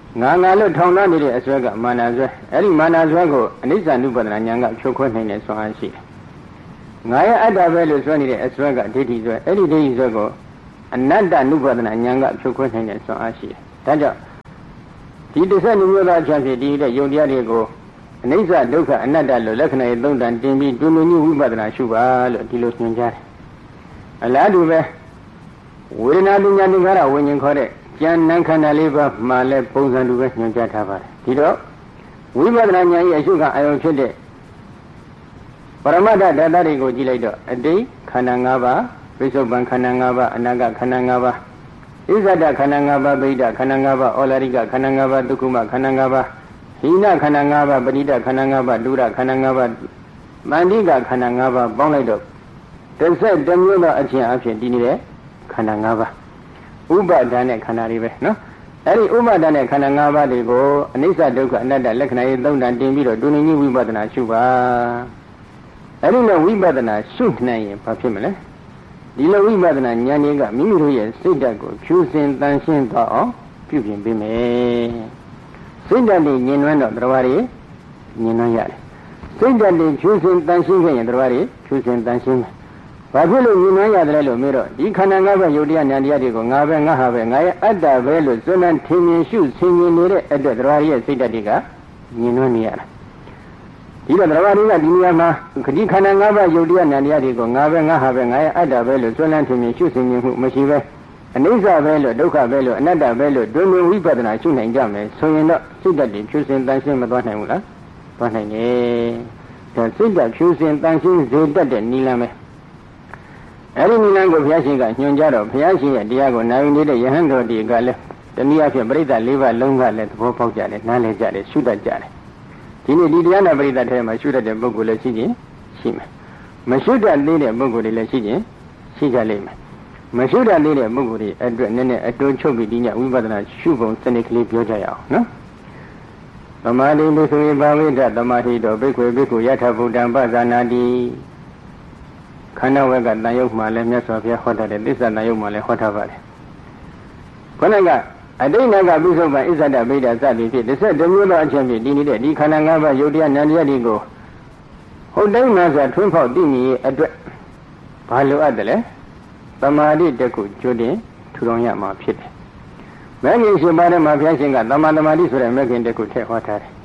ငါငါလို့ထောင်ထားနေတဲ့အစွဲကမာနစွဲအဲ့ဒီမာနစွဲကိုအနိစ္စ ानु ပဒနာဉာဏ်ကဖြိုခွဲနိုင်တဲ့ဆွမ်းအားရှိတယ်ငါရဲ့အတ္တပဲလို့ဆွဲနေတဲ့အစွဲကဒိဋ္ဌိစွဲအဲ့ဒီဒိဋ္ဌိစွဲကိုအနတ္တ ानु ပဒနာဉာဏ်ကဖြိုခွဲနိုင်တဲ့ဆွမ်းအားရှိတယ်ဒါကြောင့်ဒီတစ်ဆက်မျိုးသားချမ်းဖြစ်ဒီတဲ့ယုံတရားတွေကိုအနိစ္စဒုက္ခအနတ္တလို့လက္ခဏာရေးသုံးတန်တင်ပြီးတွင်တွင်ကြီးဝိပဿနာရှုပါလို့ဒီလိုညွှန်ကြားတယ်အလားတူပဲဝေဒနာပညာသင်္ခါရဝိညာဉ်ခေါ်တဲ့ဉာဏ်နံခန္ဓာလေးပါးမှလည်းပုံစံတူပဲညွှန်ကြားထားပါတယ်ဒီတော့ဝိပဿနာဉာဏ်ရဲ့အရှုခံအာရုံဖြစ်တဲ့ပရမတ္ထဓာတ်တွေကိုကြည့်လိုက်တော့အတိတ်ခန္ဓာ၅ပါးပိဿုပန်ခန္ဓာ၅ပါးအနာဂတ်ခန္ဓာ၅ပါးဣဇဒခန္ဓာ၅ပါးဗိဒခန္ဓာ၅ပါးဩလာရိကခန္ဓာ၅ပါးဒုက္ခမခန္ဓာ၅ပါးဟိနခန္ဓာ၅ပါးပရိဒခန္ဓာ၅ပါးဒုရခန္ဓာ၅ပါးမန္တိကခန္ဓာ၅ပါးပေါင်းလိုက်တော့တစ်ဆက်တစ်မျိုးသောအချင်းအဖြစ်တည်နေတဲ့ခန္ဓာ၅ပါးဥပါဒဏ်နဲ့ခန္ဓာတွေပဲနော်အဲ့ဒီဥပါဒဏ်နဲ့ခန္ဓာ၅ပါးတွေကိုအနိစ္စဒုက္ခအနတ္တလက္ခဏာရေးသုံးတန်တင်ပြီးတော့ဒုနိဝိပဿနာရှုပါအဲ့ဒီလိုဝိပဿနာရှုနိုင်ရင်ဘာဖြစ်မလဲဒီလိုဝိပဿနာဉာဏ်ကြီးကမိမိတို့ရဲ့စိတ်ဓာတ်ကိုဖြူစင်တန်ရှင်းသွားအောင်ပြုပြင်ပေးမယ်စိတ်ဓာတ်တွေညင်နွမ်းတော့တရားတွေညင်နွမ်းရတယ်စိတ်ဓာတ်တွေဖြူစင်တန်ရှင်းခဲ့ရင်တရားတွေဖြူစင်တန်ရှင်းမယ်ဘာဖြစ်လို့ညင်နွမ်းရတယ်လို့မေးတော့ဒီခန္ဓာ၅ပါးယုတ်တရားဉာဏ်တရားတွေကိုငါပဲငါဟာပဲငါရဲ့အတ္တပဲလို့စွန့်နှံထင်မြင်ရှုဆင်ញင်နေတဲ့အတွက်တရားရဲ့စိတ်ဓာတ်တွေကညင်နွမ်းနေရတာဒီတော့တရားတွေကဒီနေရာမှာခတိခန္ဓာ၅ပါးယုတ်တရားဉာဏ်တရားတွေကိုငါပဲငါဟာပဲငါရဲ့အတ္တပဲလို့စွန့်နှံထင်မြင်ရှုဆင်ញင်မှုမရှိပဲအနိစ္စပဲလို့ဒုက္ခပဲလို့အနတ္တပဲလို့ဒုညဝိပဿနာရှုနိုင်ကြမယ်ဆိုရင်တော့စိတ်ဓာတ်တွေဖြူစင်တန်ရှင်းမသွားနိုင်ဘူးလားသွားနိုင်တယ်ဒါစိတ်ဓာတ်ဖြူစင်တန်ရှင်းစေတတ်တဲ့နိလန်းပဲအဲ့ဒီနိလန်းကိုဘုရားရှင်ကညွှန်ကြားတော့ဘုရားရှင်ရဲ့တရားကိုနာယူနေတဲ့ယဟန်တော်တွေကလည်းတနည်းအားဖြင့်ပရိသတ်၄ပါးလုံးကလည်းသဘောပေါက်ကြတယ်နားလည်ကြတယ်ရှုတတ်ကြတယ်ဒီနေ့ဒီတရားနာပရိသတ်ထဲမှာရှုတတ်တဲ့ပုဂ္ဂိုလ်လည်းရှိခြင်းရှိမယ်မရှုတတ်သေးတဲ့ပုဂ္ဂိုလ်တွေလည်းရှိခြင်းရှိကြလိမ့်မယ်မရှုတတ်သေးတဲ့ပုဂ္ဂိုလ်တွေအတွက်နည်းနည်းအတူချုပ်ပြီးဒီညဝိပဿနာရှုပုံစနစ်ကလေးပြောကြရအောင်နော်သမာဓိလို့ဆိုရင်ဘာဝိဒ္ဓသမာဓိတော်ဘိက္ခွေဘိက္ခုယထာဗုဒ္ဓံပဇာနာတိခန္ဓာဝက်ကတန်ရုပ်မှလည်းမြတ်စွာဘုရားဟောတတ်တယ်သစ္စာတန်ရုပ်မှလည်းဟောထားပါတယ်ခொနကအတိတ်ကပိဿုပန်ဣဇဒဗိဒစသည်ဖြင့်တစ်ဆက်တစ်မျိုးသောအချက်ဖြင့်ဒီနေတဲ့ဒီခန္ဓာ၅ပါးယုတ်တရားဉာဏ်တရားတွေကိုဟုတ်တိုင်းမှဆိုထွန်းဖောက်သိမြင်ရဲ့အတွက်ဘာလိုအပ်တယ်လဲသမာဓိတခုကျွတ်တင်ထူထောင်ရမှာဖြစ်တယ်။မဂ္ဂင်ရှင်ပါးထဲမှာဘုရားရှင်ကသမာသမာဓိဆိုတဲ့မဂ္ဂင်တခုထည့်ဟောထားတယ်။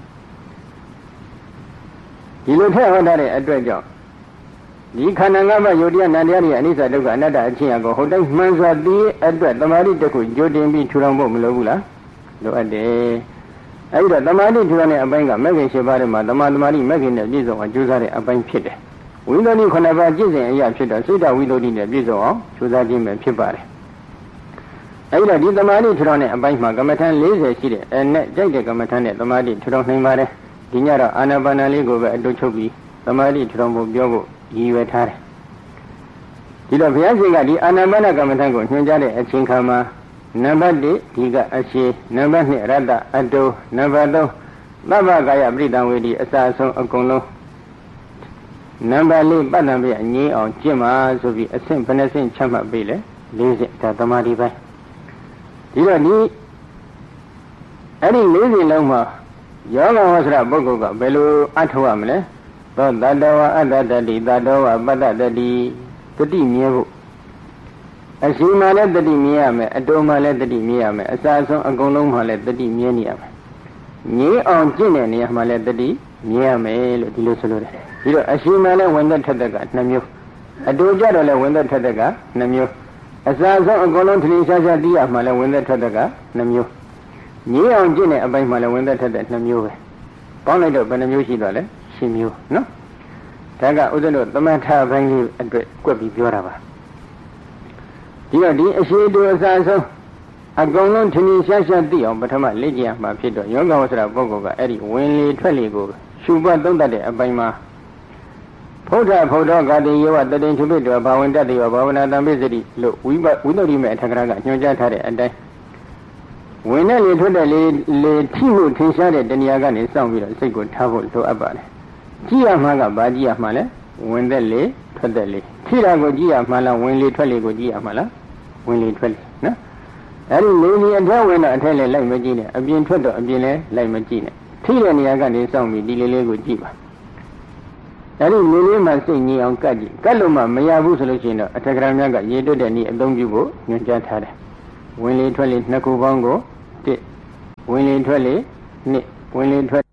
ဒီလိုထည့်ဟောထားတဲ့အတွက်ကြောင့်ဒီခန္ဓာ၅ပါးယုတ်တရားနံတရားတွေအနိစ္စဒုက္ခအနတ္တအချင်းအကိုဟုတ်တိုင်းမှန်စွာသိအတွက်သမာဓိတခုကျွတ်တင်ပြီးထူထောင်ဖို့မလိုဘူးလား။လိုအပ်တယ်။အဲဒီတော့သမာဓိထူထောင်တဲ့အပိုင်းကမဂ္ဂင်ရှင်ပါးထဲမှာသမာသမာဓိမဂ္ဂင်နဲ့ပြည့်စုံအောင်ကြိုးစားတဲ့အပိုင်းဖြစ်တယ်။ဝိသုဒ္ဓိခုနှစ်ပါးကျင့်စဉ်အရာဖြစ်တော့စိတ်တဝိသုဒ္ဓိနဲ့ပြည့်စုံအောင်ကြိုးစားခြင်းပဲဖြစ်ပါတယ်။အဲဒီတော့ဒီသမာဓိထူထောင်တဲ့အပိုင်းမှာကမ္မထံ၄၀ရှိတယ်။အဲနဲ့ကြိုက်တဲ့ကမ္မထံနဲ့သမာဓိထူထောင်နိုင်ပါတယ်။ဒီညတော့အာနာပါနာလေးကိုပဲအတူချုပ်ပြီးသမာဓိထူထောင်ဖို့ပြောဖို့ရည်ရွယ်ထားတယ်။ဒီတော့ဘုရားရှင်ကဒီအာနာပါနကမ္မထံကိုညွှန်ကြားတဲ့အချိန်ခါမှာနံပါတ်၁ဒီကအရှိနံပါတ်၂ရတ္တအတုနံပါတ်၃သဗ္ဗကာယပရိတံဝေဒီအစာအဆုံးအကုန်လုံးနံပါတ်၄ပတ်တံပြအငြင်းအောင်ကျင့်ပါဆိုပြီးအဆင့်ဘယ်နှဆင့်ချမှတ်ပေးလဲ၄ဆင့်ဒါသမာဓိပိုင်းဒီတော့ဒီအဲ့ဒီ၄ဆင့်လုံးမှာယောဂဝဆရာပုဂ္ဂိုလ်ကဘယ်လိုအထောက်ရမလဲသောတတဝအတ္တတတိတတောဝပတ္တတတိတတိမြဲဖို့အရှိမှလည်းတတိမြဲရမယ်အတုမှလည်းတတိမြဲရမယ်အစာဆုံးအကုန်လုံးမှလည်းတတိမြဲနေရမယ်ငြင်းအောင်ကျင့်တဲ့နေရာမှာလည်းတတိမြဲရမယ်လို့ဒီလိုဆိုလိုတယ်ဒီတော့အရှိမှလည်းဝင်သက်ထက်သက်ကနှစ်မျိုးအတူကြတော့လည်းဝင်သက်ထက်သက်ကနှစ်မျိုးအစာဆုံးအကုန်လုံးထင်ရှားရှားသိရမှလည်းဝင်သက်ထက်သက်ကနှစ်မျိုးငြင်းအောင်ကျင့်တဲ့အပိုင်းမှာလည်းဝင်သက်ထက်သက်နှစ်မျိုးပဲပေါင်းလိုက်တော့ဘယ်နှမျိုးရှိတော့လဲရှင်းမျိုးနော်ဒါကဥဒ္ဒလို့သမထဘိုင်းလေးအတွက်ကွက်ပြီးပြောတာပါဒီတော့ဒီအရှိတူအစာဆုံးအကုန်လုံးထင်ရှားရှားသိအောင်ပထမလေ့ကျင့်ရမှာဖြစ်တော့ယောဂဝဆရာပုဂ္ဂိုလ်ကအဲ့ဒီဝင်လေထွက်လေကိုရှုပတ်သုံးတတ်တဲ့အပိုင်းမှာဖုဒ္ဓဖုဒ္ဓဂတိယေဝတတိန်သုပိတောဘာဝန္တတိယောဘာဝနာတံပိစတိလို့ဝိပဝိသုဒ္ဓိမေအထက်ကရာကညွှန်ကြားထားတဲ့အတိုင်းဝင်တဲ့လေထွက်တဲ့လေလေထိမှုထင်ရှားတဲ့တဏှာကနေစောင့်ပြီးတော့စိတ်ကိုထားဖို့လိုအပ်ပါတယ်ကြည့်ရမှာကဘာကြည့်ရမှာလဲဝင်တဲ့လေထွက်တဲ့လေထိတာကိုကြည့်ရမှာလားဝင်လေထွက်လေကိုကြည့်ရမှာလားဝင်လေထွက်လေနော်အဲ့ဒီလေးလေးအထက်ဝင်တော့အထက်လည်းလိုက်မကြည့်နဲ့အပြင်ထွက်တော့အပြင်လည်းလိုက်မကြည့်နဲ့ထိတဲ့နေရာကနေစောင့်ပြီးဒီလေးလေးကိုကြည့်ပါအဲ့ဒီလေးလေးမှစိတ်ငြိမ်အောင်ကတ်ကြည့်ကတ်လို့မှမရဘူးဆိုလို့ရှိရင်တော့အထက်ကရာများကရေတွက်တဲ့နည်းအသုံးပြုဖို့ညွှန်ကြားထားတယ်ဝင်လေထွက်လေနှစ်ခုပေါင်းကိုတစ်ဝင်လေထွက်လေနှစ်ဝင်လေထွက်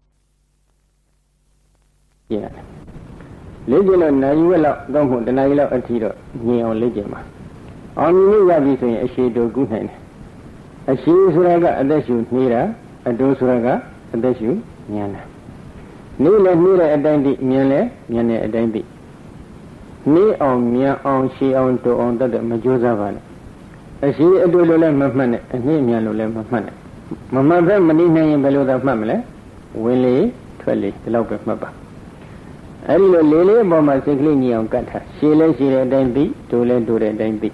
ကြည့်ရတယ်လေ့ကျင့်လို့နိုင်ရွက်လောက်တော့မဟုတ်တနားရီလောက်အထိတော့ငြိမ်အောင်လေ့ကျင့်ပါအောင်မြင်ရပြီဆိုရင်အရှိတူကူးနိုင်တယ်အရှိဆိုတာကအသက်ရှူနေတာအတူဆိုတာကအသက်ရှူဉာဏ်တယ်နေလည်းနေတဲ့အတိုင်းတိမြင်လည်းမြင်တဲ့အတိုင်းတိနေအောင်မြင်အောင်ရှည်အောင်တူအောင်တတ်တဲ့မကြိုးစားပါနဲ့အရှိအတူလိုလည်းမမှတ်နဲ့အနှိမ့်မြင်လို့လည်းမမှတ်နဲ့မမှတ်ဘဲမနေနိုင်ရင်ဘယ်လိုသာမှတ်မလဲဝင်လေထွက်လေဒီလောက်ပဲမှတ်ပါအဲ့ဒီလိုလေးလေးအပေါ်မှာစိတ်ကလေးညီအောင်ကတ်ထားရှည်လဲရှည်တဲ့အတိုင်းတိတူလဲတူတဲ့အတိုင်းတိ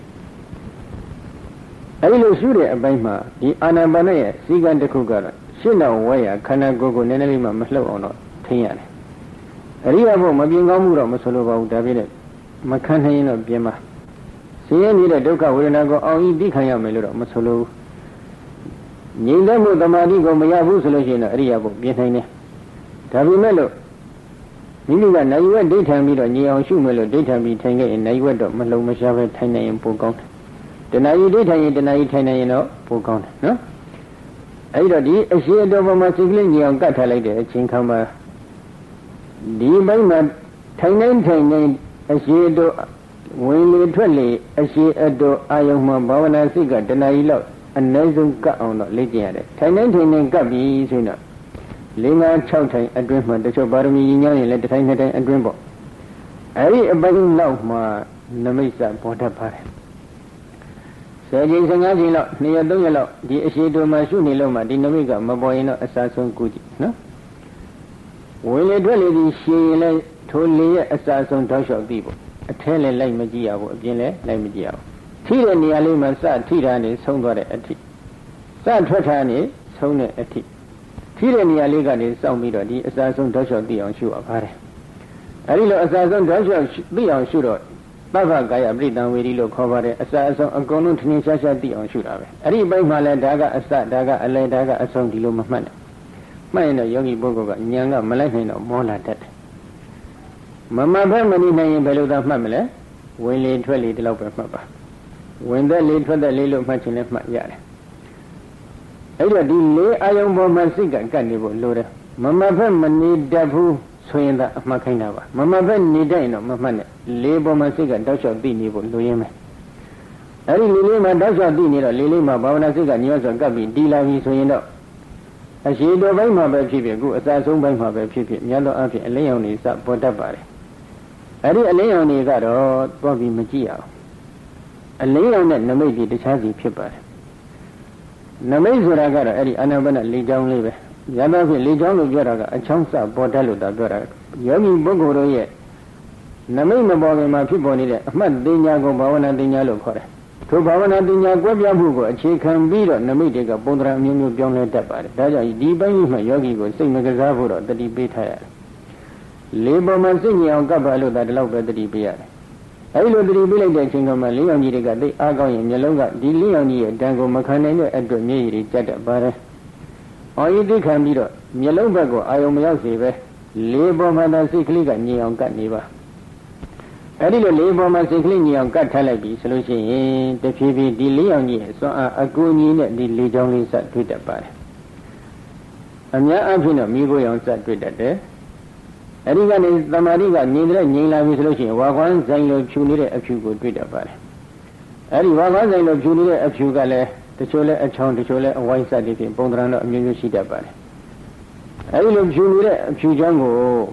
အဲ့ဒီလိုရှုတဲ့အပိုင်းမှာဒီအာနာပါနရဲ့စီကံတစ်ခုကတော့ရှင်းတော်ဝဲရခန္ဓာကိုယ်ကိုနည်းနည်းလေးမှမလှုပ်အောင်တော့ထိန်းရတယ်အရိယာဘုမပြင်ကောင်းမှုတော့မဆိုလိုပါဘူးဒါပြည့်နဲ့မခံနိုင်ရင်တော့ပြင်ပါဆင်းရဲနေတဲ့ဒုက္ခဝေဒနာကိုအောင်ဤသိခံရမယ်လို့တော့မဆိုလိုဘူးငြိမ်သက်မှုတမာတိကိုမရဘူးဆိုလို့ရှိရင်တော့အရိယာဘုပြင်နိုင်တယ်ဒါပေမဲ့လို့မိမိကနိုင်ရွက်ဒိဋ္ဌံပြီးတော့ငြိမ်အောင်ရှုမယ်လို့ဒိဋ္ဌံပြီးထိုင်ခဲ့ရင်နိုင်ရွက်တော့မလုံမရှားပဲထိုင်နိုင်ရင်ပိုကောင်းတယ်တဏှာကြီးဒိဋ္ဌံရင်တဏှာကြီးထိုင်နိုင်ရင်တော့ပိုကောင်းတယ်နော်အဲ့တော့ဒီအရှိအတော်ပေါ်မှာစိတ်ကလေးညီအောင်ကတ်ထားလိုက်တဲ့အချိန်ခါမှာဒီဘက်မှာထိုင်နိုင်ထိုင်နိုင်အရှိအတော်ဝင်လေထွက်လေအရှိအတော်အာယုံမှာဘာဝနာစိတ်ကတဏှာကြီးလောက်အနည်းဆုံးကတ်အောင်တော့လေ့ကျင့်ရတယ်ထိုင်နိုင်ထိုင်နိုင်ကတ်ပြီးဆိုတော့လေးငါး၆ထိုင်အတွင်းမှာတချို့ပါရမီညောင်းရင်လည်းတစ်ထိုင်နှစ်ထိုင်အတွင်းပေါ့အဲ့ဒီအပိုင်းလောက်မှာနမိတ်စပေါ်တတ်ပါတယ်ဆယ်ချိန်ဆယ်ငါးချိန်လောက်နှစ်ရက်သုံးရက်လောက်ဒီအရှိတူမှာရှုနေလို့မှဒီနမိတ်ကမပေါ်ရင်တော့အစားဆုံးကူကြည့်နော်ဝင်လေထွက်လေဒီရှည်ရင်လည်းထိုလေရဲ့အစားဆုံးတောက်လျှောက်ပြီးပေါ့အထဲလည်းလိုက်မကြည့်ရဘူးအပြင်လည်းလိုက်မကြည့်ရဘူးထိတဲ့နေရာလေးမှာစထိတာနေဆုံးသွားတဲ့အထိစထွက်တာနေဆုံးတဲ့အထိထိတဲ့နေရာလေးကနေစောင့်ပြီးတော့ဒီအစားဆုံးတောက်လျှောက်သိအောင်ရှုရပါတယ်အဲဒီလိုအစားဆုံးတောက်လျှောက်သိအောင်ရှုတော့သဗ္ဗကာယပရိတံဝေဒီလို့ခေါ်ပါတယ်အစအဆုံးအကုန်လုံးထင်ထင်ရှားရှားသိအောင်ရှုတာပဲအဲ့ဒီဘက်မှာလဲဒါကအစဒါကအလယ်ဒါကအဆုံးဒီလိုမမှတ်နဲ့မှတ်ရင်တော့ယောဂီပုဂ္ဂိုလ်ကဉာဏ်ကမလိုက်နိုင်တော့မောလာတတ်တယ်မမှတ်ဘဲမနေနိုင်ရင်ဘယ်လိုသာမှတ်မလဲဝင်လေထွက်လေဒီလောက်ပဲမှတ်ပါဝင်သက်လေထွက်သက်လေလို့မှတ်ချင်လဲမှတ်ရတယ်အဲ့တော့ဒီလေးအာယုံပေါ်မှာစိတ်ကကပ်နေဖို့လိုတယ်မမှတ်ဘဲမနေတတ်ဘူးဆိုရင်သာအမှတ်ခိုင်းတာပါမမှတ်ဘဲနေတတ်ရင်တော့မမှတ်နဲ့လေးပေါ်မှာစိတ်ကတောက်လျှောက်သိနေဖို့လိုရင်းမယ်အဲ့ဒီလေးလေးမှာတောက်လျှောက်သိနေတော့လေးလေးမှာဘာဝနာစိတ်ကညှောစွာကပ်ပြီးတီးလာပြီဆိုရင်တော့အရှိတော်ဘက်မှာပဲဖြစ်ဖြစ်အခုအစဆုံးဘက်မှာပဲဖြစ်ဖြစ်များသောအားဖြင့်အလင်းရောင်တွေစပေါ်တတ်ပါတယ်အဲ့ဒီအလင်းရောင်တွေကတော့သွားပြီးမကြည့်ရအောင်အလင်းရောင်နဲ့နမိတ်တွေတခြားစီဖြစ်ပါတယ်နမိတ်ဆိုတာကတော့အဲ့ဒီအာနာပါနလေးချောင်းလေးပဲရသောဖြင့်လေးချောင်းလို့ပြောတာကအချောင်းစပေါ်တတ်လို့သာပြောတာယောဂီပုဂ္ဂိုလ်တို့ရဲ့နမိတ်မပေါ်ခင်မှာဖြစ်ပေါ်နေတဲ့အမှတ်တင်ညာကိုဘာဝနာတင်ညာလို့ခေါ်တယ်ထိုဘာဝနာတင်ညာကွဲပြားမှုကိုအခြေခံပြီးတော့နမိတ်တွေကပုံသဏ္ဍာန်အမျိုးမျိုးပြောင်းလဲတတ်ပါတယ်ဒါကြောင့်ဒီပိုင်းကြီးမှာယောဂီကိုစိတ်မကစားဖို့တော့တတိပေးထားရတယ်လေးပေါ်မှာစိတ်ညစ်အောင်ကပ်ပါလို့ဒါဒီလောက်ပဲတတိပေးရတယ်အဲဒီလိုတတိပေးလိုက်တဲ့အချိန်ကမှလေးရောင်ကြီးတွေကသိအားကောင်းရင်မျိုးလုံးကဒီလေးရောင်ကြီးရဲ့တန်ကိုမခံနိုင်တဲ့အတွက်မျက်ရည်တွေကျတတ်ပါတယ်အော်ဤသိခံပြီးတော့မျိုးလုံးဘက်ကိုအာယုံမရောက်စေပဲလေးပေါ်မှာသာစိတ်ကလေးကညင်အောင်ကပ်နေပါအဲ့ဒီလိုလေးပေါ်မှာစိတ်ကလေးညင်အောင်ကတ်ထားလိုက်ပြီဆိုလို့ရှိရင်တဖြည်းဖြည်းဒီလေးအောင်ကြီးရဲ့စွမ်းအားအကူအညီနဲ့ဒီလေးချောင်းလေးစတွေ့တတ်ပါတယ်အများအားဖြင့်တော့မိကိုရောင်စတွေ့တတ်တယ်အဲ့ဒီကနေသမာဓိကငြိမ်တဲ့ငြိမ်လာပြီဆိုလို့ရှိရင်ဝါကွမ်းဆိုင်လိုဖြူနေတဲ့အဖြူကိုတွေ့တတ်ပါတယ်အဲ့ဒီဝါကွမ်းဆိုင်လိုဖြူနေတဲ့အဖြူကလည်းတချို့လဲအချောင်းတချို့လဲအဝိုင်းစသည်ဖြင့်ပုံသဏ္ဍာန်တော့အမျိုးမျိုးရှိတတ်ပါတယ်အဲ့ဒီလိုဖြူနေတဲ့အဖြူချောင်းကို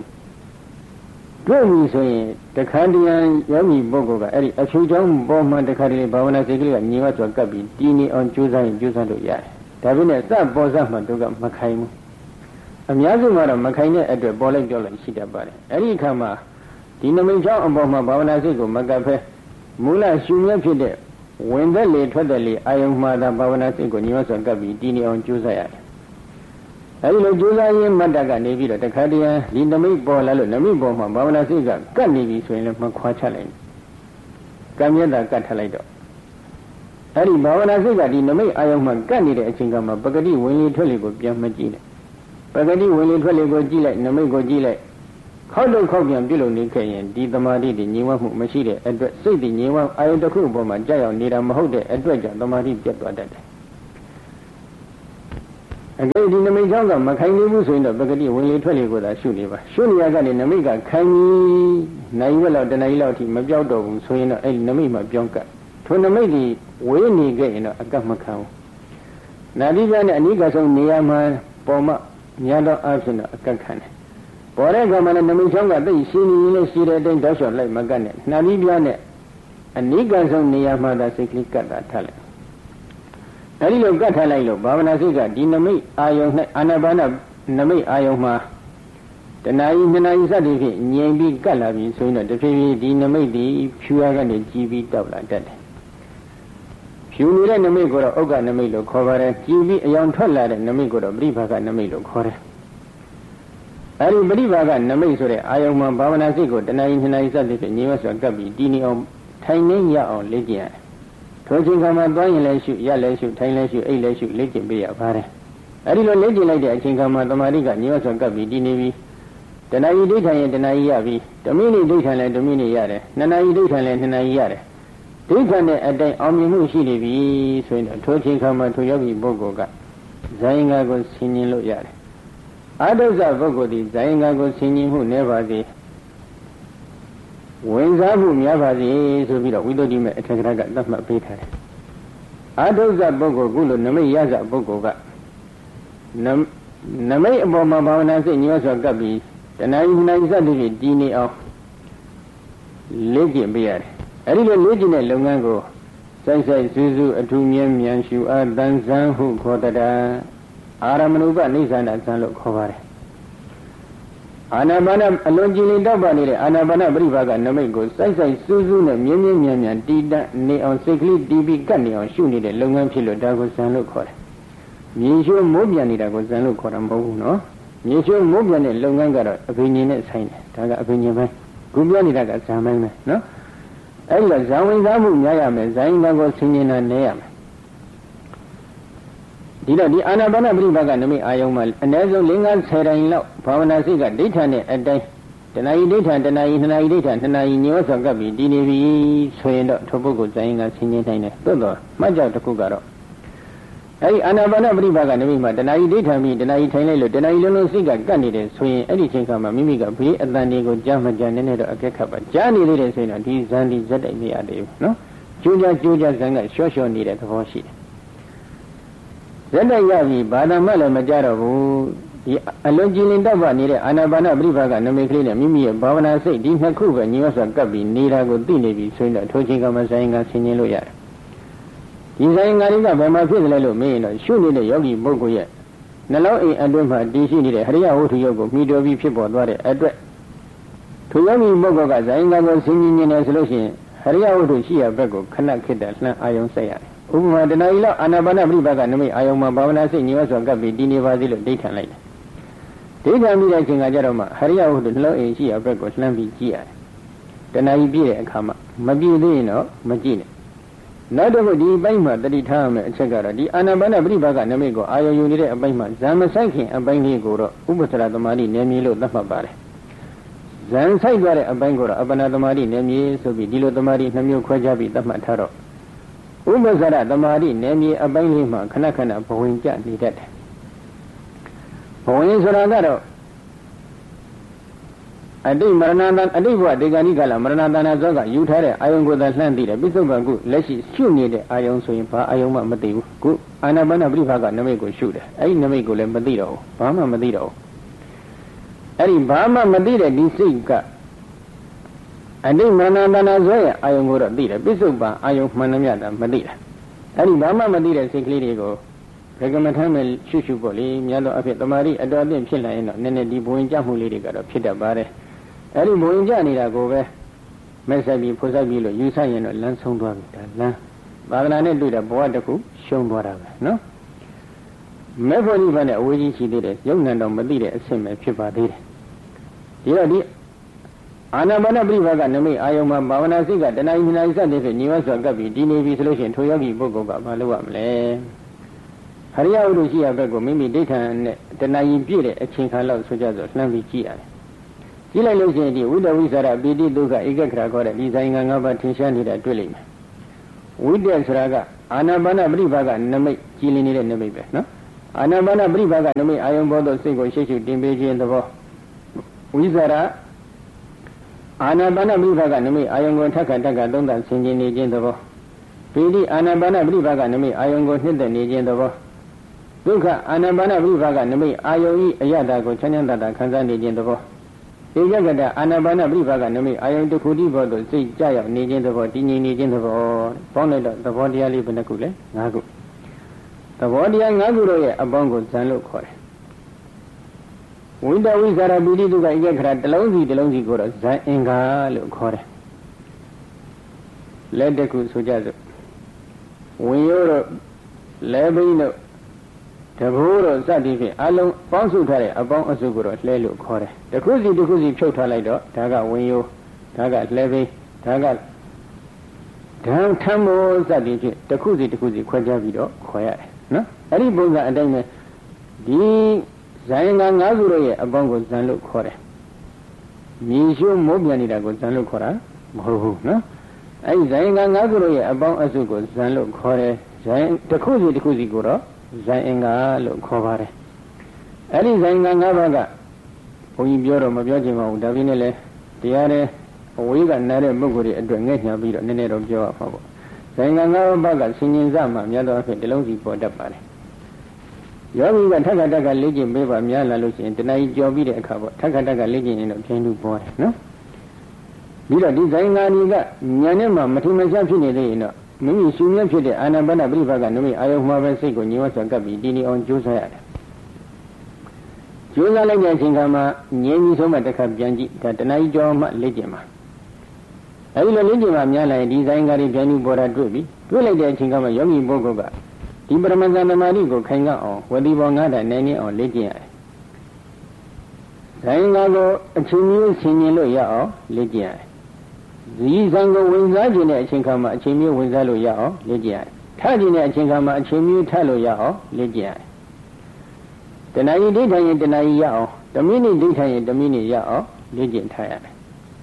တွေ့ပြီဆိုရင်တခါတည်းယောဂီပုဂ္ဂိုလ်ကအဲ့ဒီအဖြူချောင်းပေါ်မှာတခါတည်းဘာဝနာစိတ်ကလေးကညီမစွာကပ်ပြီးတည်နေအောင်ကြိုးစားရင်ကြိုးစားလို့ရတယ်ဒါပေမဲ့စပေါ်စမှတို့ကမခိုင်ဘူးအများစုကတော့မခိုင်တဲ့အတွက်ပေါ်လိုက်ကြောက်လိုက်ရှိတတ်ပါတယ်အဲ့ဒီအခါမှာဒီနမိတ်ချောင်းအပေါ်မှာဘာဝနာစိတ်ကိုမကပ်ဖဲမူလရှုမြတ်ဖြစ်တဲ့ဝင်သက်လေထွက်သက်လေအာယုံမှာသာဘာဝနာစိတ်ကိုညီမစွာကပ်ပြီးတည်နေအောင်ကြိုးစားရတယ်အဲဒီလိုကြိုးစားရင်းမတ်တကနေပြီးတော့တခါတည်းဒီနမိတ်ပေါ်လာလို့နမိတ်ပေါ်မှာဘာဝနာစိတ်ကကတ်နေပြီဆိုရင်လည်းမခွာချလိုက်ဘူး။ကံမြတ်တာကတ်ထလိုက်တော့အဲ့ဒီဘာဝနာစိတ်ကဒီနမိတ်အာယုံမှာကပ်နေတဲ့အချိန်ကမှပဂတိဝင်လေထွက်လေကိုပြန်မကြည့်နဲ့ပဂတိဝင်လေထွက်လေကိုကြည့်လိုက်နမိတ်ကိုကြည့်လိုက်ခောက်လို့ခောက်ပြန်ပြုလုပ်နေခဲ့ရင်ဒီသမာဓိဒီငြိမ်ဝမှုမရှိတဲ့အတွက်စိတ်ဒီငြိမ်ဝအာယုံတစ်ခုအပေါ်မှာကြာရောက်နေတာမဟုတ်တဲ့အတွက်ကြောင့်သမာဓိပြတ်သွားတတ်တယ်အကယ်ဒီနမိတ်ကြောင့်ကမခိုင်နေဘူးဆိုရင်တော့ပဂတိဝင်လေထွက်လေကိုသာရှုနေပါရှုနေရကနေနမိတ်ကခိုင်ပြီးနိုင်ဝက်လောက်တနအီလောက်အထိမပြောက်တော့ဘူးဆိုရင်တော့အဲ့ဒီနမိတ်မှာပြောင်းကပ်ထိုနမိတ်ဒီဝေးနေခဲ့ရင်တော့အကပ်မခံဘူးနာတိပြနဲ့အနိကဆုံးနေရာမှာပေါ်မှများတော့အဖြစ်တော့အကပ်ခံတယ်ပေါ်တဲ့ကမှလည်းနမိတ်ချောင်းကသိရှင်းနေရင်လည်းရှိတဲ့အတိုင်းတောက်လျှောက်လိုက်မကတ်နဲ့နာတိပြနဲ့အနိကဆုံးနေရာမှာသာစိတ်ကလေးကတ်တာထားလိုက်အဲဒီလိုကတ်ထားလိုက်လို့ဘာဝနာစိတ်ကဒီနမိတ်အာယုံနဲ့အာနာပါနနမိတ်အာယုံမှာတဏှာကြီးနှစ်နာရီစသည်ဖြင့်ငြိမ်ပြီးကတ်လာပြီဆိုရင်တော့တဖြည်းဖြည်းဒီနမိတ်ဒီဖြူရကနေကြီးပြီးတောက်လာတတ်တယ်ဖြူနေတဲ့နမိတ်ကိုတော့ဥက္ကနမိတ်လို့ခေါ်ပါတယ်ကြီးပြီးအယောင်ထွက်လာတဲ့နမိတ်ကိုတော့ပရိဘာကနမိတ်လို့ခေါ်တယ်အဲဒီပရိဘာကနမိတ်ဆိုတဲ့အာယုံမှာဘာဝနာစိတ်ကိုတဏှာကြီးနှစ်နာရီစသည်ဖြင့်ငြိမ်ဝစွာကတ်ပြီးဒီနေအောင်ထိုင်နေရအောင်လေ့ကျင့်ရတယ်ထိုချိန်ခါမှာသွားရင်လည်းရှုရလည်းရှုထိုင်လည်းရှုအိတ်လည်းရှုလေ့ကျင့်ပေးရပါတယ်အဲဒီလိုလေ့ကျင့်လိုက်တဲ့အချိန်ခါမှာသမာဓိကငြိမ်ဝစွာကတ်ပြီးဒီနေပြီးတဏှာကြီးဒိဋ္ဌံရင်တဏှာကြီးရပြီဓမိနိဒိဋ္ဌံလည်းဓမိနိရတယ်နှစ်နာရီဒိဋ္ဌံလည်းနှစ်နာရီရတယ်ဒိဋ္ဌံနဲ့အတိုင်းအောင်မြင်မှုရှိနေပြီဆိုရင်ထိုချိန်ခါမှာထိုယောဂီပုဂ္ဂိုလ်ကဇာယင်္ဂါကိုဆင်ញင်လို့ရတယ်အာဒုဇပုဂ္ဂိုလ်ဒီဇာယင်္ဂါကိုဆင်ញင်မှုနည်းပါစေဝင်စားမှုများပါစေဆိုပြီးတော့ဝိသုဒ္ဓိမေအထက်ကရကသတ်မှတ်ပေးထားတယ်အာဒုဇပုဂ္ဂိုလ်ကုလို့နမိတ်ရဇပုဂ္ဂိုလ်ကနမိတ်အပေါ်မှာဘာဝနာစိတ်ညှောစွာကပ်ပြီးတဏှာကြီးနှာကြီးစသည်ဖြင့်တည်နေအောင်လေ့ကျင့်ပေးရတယ်အဲဒီလိုလေ့ကျင့်တဲ့လုပ်ငန်းကိုစိုက်စိုက်စူးစူးအထူးမြဲမြံရှုအားတန်ဆန်းဟုခေါ်တတာအာရမဏုပနိစ္စနာဇံလို့ခေါ်ပါတယ်အာနာပါနအလွန်ကြည်လင်တောက်ပနေတဲ့အာနာပါနပရိပါကနမိတ်ကိုစိုက်စိုက်စူးစူးနဲ့မြဲမြဲမြံမြံတည်တတ်နေအောင်စိတ်ကလေးတည်ပြီးကတ်နေအောင်ရှုနေတဲ့လုပ်ငန်းဖြစ်လို့ဒါကိုဇံလို့ခေါ်တယ်မြေရှိုးမိုးပြန်နေတာကိုဇံလို့ခေါ်တာမဟုတ်ဘူးနော်မြေရှိုးမိုးပြန်တဲ့လုပ်ငန်းကတော့အဘိညာဉ်နဲ့ဆိုင်တယ်ဒါကအဘိညာဉ်ပဲခုပြောနေတာကဇံပိုင်းပဲနော်အဲ့ဒီကဇံဝင်စားမှုများရမယ်ဇိုင်းကကိုဆင်ញင်တာနည်းရမယ်ဒီတော့ဒီအာနာပါနပရိပါကနမိတ်အာယုံမှာအနည်းဆုံး၄၅ဆယ်တိုင်လောက်ဘာဝနာစိတ်ကဒိဋ္ဌာနဲ့အတိုင်းတဏှာကြီးဒိဋ္ဌာတဏှာကြီးနှစ်နာရီဒိဋ္ဌာနှစ်နာရီညောဆောက်ကပ်ပြီးတည်နေပြီဆိုရင်တော့ထိုပုဂ္ဂိုလ်ဇိုင်းကဆင်ញင်နိုင်တယ်သို့တော့မှတ်ကြောက်တစ်ခုကတော့အဲ့ဒီအာနာပါနပရိပါကနမိတ်မှာတဏှာကြီးဒိဋ္ဌာပြီးတဏှာကြီးထိုင်လိုက်လို့တဏှာကြီးလုံးလုံးစိတ်ကကပ်နေတယ်ဆိုရင်အဲ့ဒီချိန်ခါမှာမိမိကဘေးအတန်တွေကိုကြားမကြားနဲ့နဲ့တော့အကဲခတ်ပါကြားနေသေးတယ်ဆိုရင်တော့ဒီဇန်ဒီဇက်တိုက်မရသေးဘူးနော်ကြိုးကြကြိုးကြဇန်ကရှော့ရှော့နေတဲ့သဘောရှိတယ်ဇက်တိုက်ရပြီဘာသာမှလည်းမကြတော့ဘူးဒီအလွန်ကြည်လင်တောက်ပနေတဲ့အာနာပါနပရိပါကနမိတ်ကလေးနဲ့မိမိရဲ့ဘာဝနာစိတ်ဒီနှစ်ခုပဲညီဝစွာကပ်ပြီးနေတာကိုသိနေပြီဆိုရင်တော့ထိုချိန်ကမှဇိုင်းကဆင်ញင်လို့ရတယ်ဒီဇိုင်းကလေးကဘယ်မှာဖြစ်တယ်လို့မေးရင်တော့ရှုနေတဲ့ယောဂီပုဂ္ဂိုလ်ရဲ့နှလုံးအိမ်အတွင်းမှာတည်ရှိနေတဲ့ဟရိယဝတ္ထုယုတ်ကိုမိတော်ပြီးဖြစ်ပေါ်သွားတဲ့အတွက်ထိုယောဂီပုဂ္ဂိုလ်ကဇိုင်းကကိုဆင်ញင်နေတယ်ဆိုလို့ရှိရင်ဟရိယဝတ္ထုရှိရဘက်ကိုခဏခေတ္တလှမ်းအာယုံဆက်ရတယ်ဥပမာတဏှာကြီးလောက်အာနာပါနပရိပါကနမိတ်အာယုံမှာဘာဝနာစိတ်ညီဝစွာကပ်ပြီးတည်နေပါသေးလို့ဒိဋ္ဌံလိုက်တယ်ဒိဋ္ဌံပြီးတဲ့အချိန်ကကြတော့မှဟရိယဝတ္ထုနှလုံးအိမ်ရှိရဘက်ကိုလှမ်းပြီးကြည့်ရတယ်တဏှာကြီးပြည့်တဲ့အခါမှာမပြည့်သေးရင်တော့မကြည့်နဲ့နောက်တော့ဒီအပိုင်းမှာတတိထားရမယ့်အချက်ကတော့ဒီအာနာပါနပရိပါကနမိတ်ကိုအာယုံယူနေတဲ့အပိုင်းမှာဇံမဆိုင်ခင်အပိုင်းလေးကိုတော့ဥပ္ပတရသမာဓိနယ်မြေလို့သတ်မှတ်ပါတယ်ဇံဆိုင်သွားတဲ့အပိုင်းကိုတော့အပ္ပနာသမာဓိနယ်မြေဆိုပြီးဒီလိုသမာဓိနှမျိုးခွဲခြားပြီးသတ်မှတ်ထားတော့ဥပ္ပဇ္ဇရသမာဓိနယ်မြေအပိုင်းလေးမှာခဏခဏဘဝင်ကျနေတတ်တယ်ဘဝင်ဆိုတာကတော့အတိမရဏတန်အတိဘဝဒေဂာနိကလမရဏတနာဇောကယူထားတဲ့အာယုံကိုသာလှမ်းသိတယ်ပိဿုပ္ပံကုလက်ရှိရှုနေတဲ့အာယုံဆိုရင်ဘာအာယုံမှမသိဘူးခုအာနာပါနပရိပါကနမိတ်ကိုရှုတယ်အဲ့ဒီနမိတ်ကိုလည်းမသိတော့ဘူးဘာမှမသိတော့ဘူးအဲ့ဒီဘာမှမသိတဲ့ဒီစိတ်ကအတိမရဏတနာဇောရဲ့အာယုံကိုတော့သိတယ်ပိဿုပ္ပံအာယုံမှန်သမျှတာမသိတာအဲ့ဒီဘာမှမသိတဲ့စိတ်ကလေးတွေကိုဘယ်ကမှထမ်းမဲ့ရှုရှုပေါ့လေမြတ်သောအဖြစ်တမာရီအတော်အသင့်ဖြစ်လာရင်တော့နည်းနည်းဒီဘဝင်ကြမှုလေးတွေကတော့ဖြစ်တတ်ပါတယ်အဲ့ဒီဘဝင်ကြနေတာကိုပဲမဲ့ဆက်ပြီးဖွဆက်ပြီးလို့ယူဆရင်တော့လမ်းဆုံးသွားပြီဒါလမ်းသာသနာနဲ့တွေ့တဲ့ဘဝတစ်ခုရှုံးသွားတာပဲနော်မဲ့ဖို့ဒီဘက်နဲ့အဝေးကြီးရှိသေးတယ်ရုပ်နာတော့မသိတဲ့အဆင့်ပဲဖြစ်ပါသေးတယ်ဒီတော့ဒီအာနာပါနပြိပါကနမိတ်အာယုံမှာဘာဝနာစိတ်ကတဏှာဉာဏ်စတဲ့ဖြင့်ညီဝစွာကပ်ပြီးဒီနေပြီဆိုလို့ရှိရင်ထိုယောဂီပုဂ္ဂိုလ်ကမလုပ်ရမလဲဟရိယဝိတုရှိရဘက်ကိုမိမိဒိဋ္ဌံနဲ့တဏှာဉာဏ်ပြည့်တဲ့အချိန်ခါလောက်ဆိုကြဆိုလှမ်းပြီးကြည့်ရတယ်ကြည့်လိုက်လို့ရှိရင်ဒီဝိတဝိသရပိတိဒုက္ခဧကခရာခေါ်တဲ့ဒီဆိုင်ငံ၅ပါးထင်ရှားနေတာတွေ့လိမ့်မယ်ဝိတ္တဆိုတာကအာနာပါနပြိပါကနမိတ်ကြည်လင်နေတဲ့နမိတ်ပဲနော်အာနာပါနပြိပါကနမိတ်အာယုံဘောသောစိတ်ကိုရှိရှိတင်ပေးခြင်းသဘောဝိဇာရအာနာပါနပြိပါကနမိတ်အာယုံကိုထက်ခါတက်ခါသုံးသဆင်ခြင်နေခြင်းသဘောပိဋိအာနာပါနပြိပါကနမိတ်အာယုံကိုနှစ်သက်နေခြင်းသဘောဒုက္ခအာနာပါနပြိပါကနမိတ်အာယုံဤအယတကိုချမ်းချမ်းသာသာခံစားနေခြင်းသဘောဧကဂတအာနာပါနပြိပါကနမိတ်အာယုံတစ်ခုတည်းဘောသို့စိတ်ကြရောက်နေခြင်းသဘောတည်ငြိမ်နေခြင်းသဘောပေါင်းလိုက်တော့သဘောတရားလေးဘယ်နှခုလဲ၅ခုသဘောတရား၅ခုတို့ရဲ့အပေါင်းကိုဇံလို့ခေါ်တယ်ဝိတဝိဇာရပိဋိဒုက္ခဧကခရာတစ်လုံးစီတစ်လုံးစီကိုတော့ဇံအင်္ဂါလို့ခေါ်တယ်လက်တစ်ခုဆိုကြစို့ဝင်ရိုးတို့လဲဘိန်းတို့တဘိုးတို့စသည်ဖြင့်အလုံးပေါင်းစုထားတဲ့အပေါင်းအစုကိုတော့လှဲလို့ခေါ်တယ်တစ်ခုစီတစ်ခုစီဖြုတ်ထားလိုက်တော့ဒါကဝင်ရိုးဒါကလှဲဘိန်းဒါကဓာန်ထမ်းမိုးစသည်ဖြင့်တစ်ခုစီတစ်ခုစီခွဲခြားပြီးတော့ခေါ်ရတယ်နော်အဲ့ဒီပုံစံအတိုင်းပဲဒီဇာယင်္ဂ၅ခုတို့ရဲ့အပေါင်းကိုဇံလို့ခေါ်တယ်မြေရှိုးမိုးပြန်နေတာကိုဇံလို့ခေါ်တာမဟုတ်ဘူးနော်အဲ့ဒီဇာယင်္ဂ၅ခုတို့ရဲ့အပေါင်းအစုကိုဇံလို့ခေါ်တယ်ဇာယင်တစ်ခုစီတစ်ခုစီကိုတော့ဇာယင်္ဂလို့ခေါ်ပါတယ်အဲ့ဒီဇာယင်္ဂ၅ပါးကဘုန်းကြီးပြောတော့မပြောချင်ပါဘူးဒါပြင်းနဲ့လေတရားတဲ့အဝေးကနားတဲ့ပုဂ္ဂိုလ်တွေအတွက်ငဲ့ညာပြီးတော့နည်းနည်းတော့ပြောရမှာပေါ့ဇာယင်္ဂ၅ပါးကဆင်ញင်စမှများသောအားဖြင့်တစ်လုံးစီပေါ်တတ်ပါတယ်ယောဂီကထက်ခါတက်ကလေ့ကျင့်ပေးပါများလာလို့ရှိရင်တဏှာကြီးကြော်ပြီးတဲ့အခါပေါ့ထက်ခါတက်ကလေ့ကျင့်ရင်တော့ပြင်းလို့ပေါ်တယ်နော်ပြီးတော့ဒီဇာယင်္ဂာကြီးကညာနဲ့မှမထင်မရှားဖြစ်နေသေးရင်တော့မိမိရှုမြတ်ဖြစ်တဲ့အာနာပါနပြိပါကနမိတ်အာယုံမှာပဲစိတ်ကိုညီဝစွာကပ်ပြီးတည်နေအောင်ကြိုးစားရတယ်ကြိုးစားလိုက်တဲ့အချိန်ခါမှာငြင်းပြီးဆုံးမှတစ်ခါပြန်ကြည့်ဒါတဏှာကြီးကြော်မှလေ့ကျင့်ပါအဲဒီလိုလေ့ကျင့်မှများလာရင်ဒီဇာယင်္ဂာကြီးပြန်ပြီးပေါ်တာတွေ့ပြီတွေ့လိုက်တဲ့အချိန်ခါမှာယောဂီပုဂ္ဂိုလ်ကဒီပရမဇ္ဇသမာဓိကိုခိုင်ကအောင်ဝတိဘောငါးတာနိုင်နေအောင်လေ့ကျင့်ရတယ်ဇာယင်္ဂါကိုအချိန်မျိုးဆင်ញင်လို့ရအောင်လေ့ကျင့်ရတယ်ဒီဇံကိုဝင်စားခြင်းတဲ့အချိန်ခါမှာအချိန်မျိုးဝင်စားလို့ရအောင်လေ့ကျင့်ရတယ်ထားခြင်းတဲ့အချိန်ခါမှာအချိန်မျိုးထားလို့ရအောင်လေ့ကျင့်ရတယ်တဏှာကြီးဒိဋ္ဌာရင်တဏှာကြီးရအောင်ဓမိနိဒိဋ္ဌာရင်ဓမိနိရအောင်လေ့ကျင့်ထားရတယ်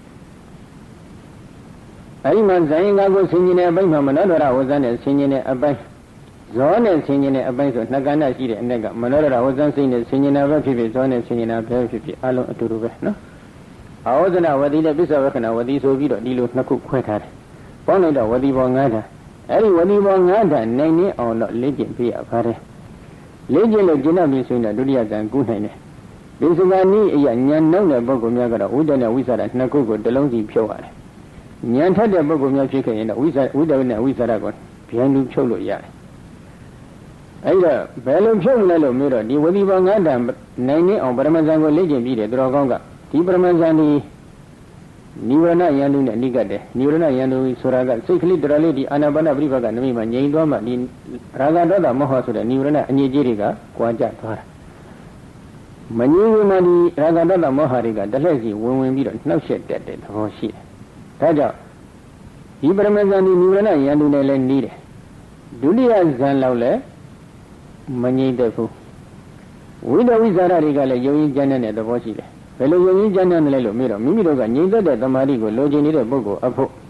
အဲဒီမှာဇာယင်္ဂါကိုဆင်ញင်တဲ့အပိုင်းမှာမနောဒရဝဇ္ဇနဲ့ဆင်ញင်တဲ့အပိုင်းဇောနဲ့ဆင်ញင်တဲ့အပိုင်းဆိုနှစ်ကဏ္ဍရှိတဲ့အ ਨੇ ကမနောဒရဝဇ္ဇစိတ်နဲ့ဆင်ញင်တာပဲဖြစ်ဖြစ်ဇောနဲ့ဆင်ញင်တာပဲဖြစ်ဖြစ်အလုံးအတူတူပဲနော်အာဝဇ္ဇနဝတိနဲ့ပစ္စဝက္ခဏဝတိဆိုပြီးတော့ဒီလိုနှစ်ခုခွဲထားတယ်ပေါင်းလိုက်တော့ဝတိဘောငါးဓာတ်အဲဒီဝတိဘောငါးဓာတ်နိုင်နေအောင်တော့လေ့ကျင့်ပြရပါတယ်လေ့ကျင့်လို့ကျင့်တတ်ပြီဆိုရင်တော့ဒုတိယဇန်ကူးနိုင်တယ်ဒီစကားနည်းအရာဉာဏ်နှောင်းတဲ့ပုဂ္ဂိုလ်များကတော့ဝိတ္တနဲ့ဝိသရနှစ်ခုကိုတစ်လုံးစီဖြုတ်ရတယ်ဉာဏ်ထက်တဲ့ပုဂ္ဂိုလ်များဖြစ်ခဲ့ရင်တော့ဝိသဝိတ္တနဲ့ဝိသရကိုပြန်လူဖြုတ်လို့ရတယ်အဲ့တော့ဘယ်လိုဖြုတ်မလဲလို့မျိုးတော့ဒီဝတိဘောငါးဓာတ်နိုင်နေအောင်ပရမဇန်ကိုလေ့ကျင့်ပြီးတယ်သူတော်ကောင်းကဒီပရမဇန်ဒီနိဝရဏယန္တုနဲ့အနိကတ်တယ်နိဝရဏယန္တုဆိုတာကစိတ်ကလေးတော်လေးဒီအာနာပါနပြိပါကနမိတ်မှာငြိမ်သွားမှဒီရာဂဒေါသမောဟဆိုတဲ့နိဝရဏအငြိကြီးတွေကကွာကြသွားတာမငြိမ်မှဒီရာဂဒေါသမောဟတွေကတလှည့်စီဝင်ဝင်ပြီးတော့နှောက်ယှက်တတ်တဲ့သဘောရှိတယ်ဒါကြောင့်ဒီပရမဇန်ဒီနိဝရဏယန္တုနဲ့လည်းနှီးတယ်ဒုတိယဇန်လောက်လည်းမငြိမ်တဲ့ဘူးဝိတဝိဇာရတွေကလည်းယုံကြည်ကြတဲ့သဘောရှိတယ်ဘယ်လိုယုံကြည်ကြတယ်လဲလို့မေးတော့မိမိတို့ကငြိမ်သက်တဲ့သမာဓိကိုလိုချင်နေတဲ့ပုဂ္ဂိုလ်အဖို့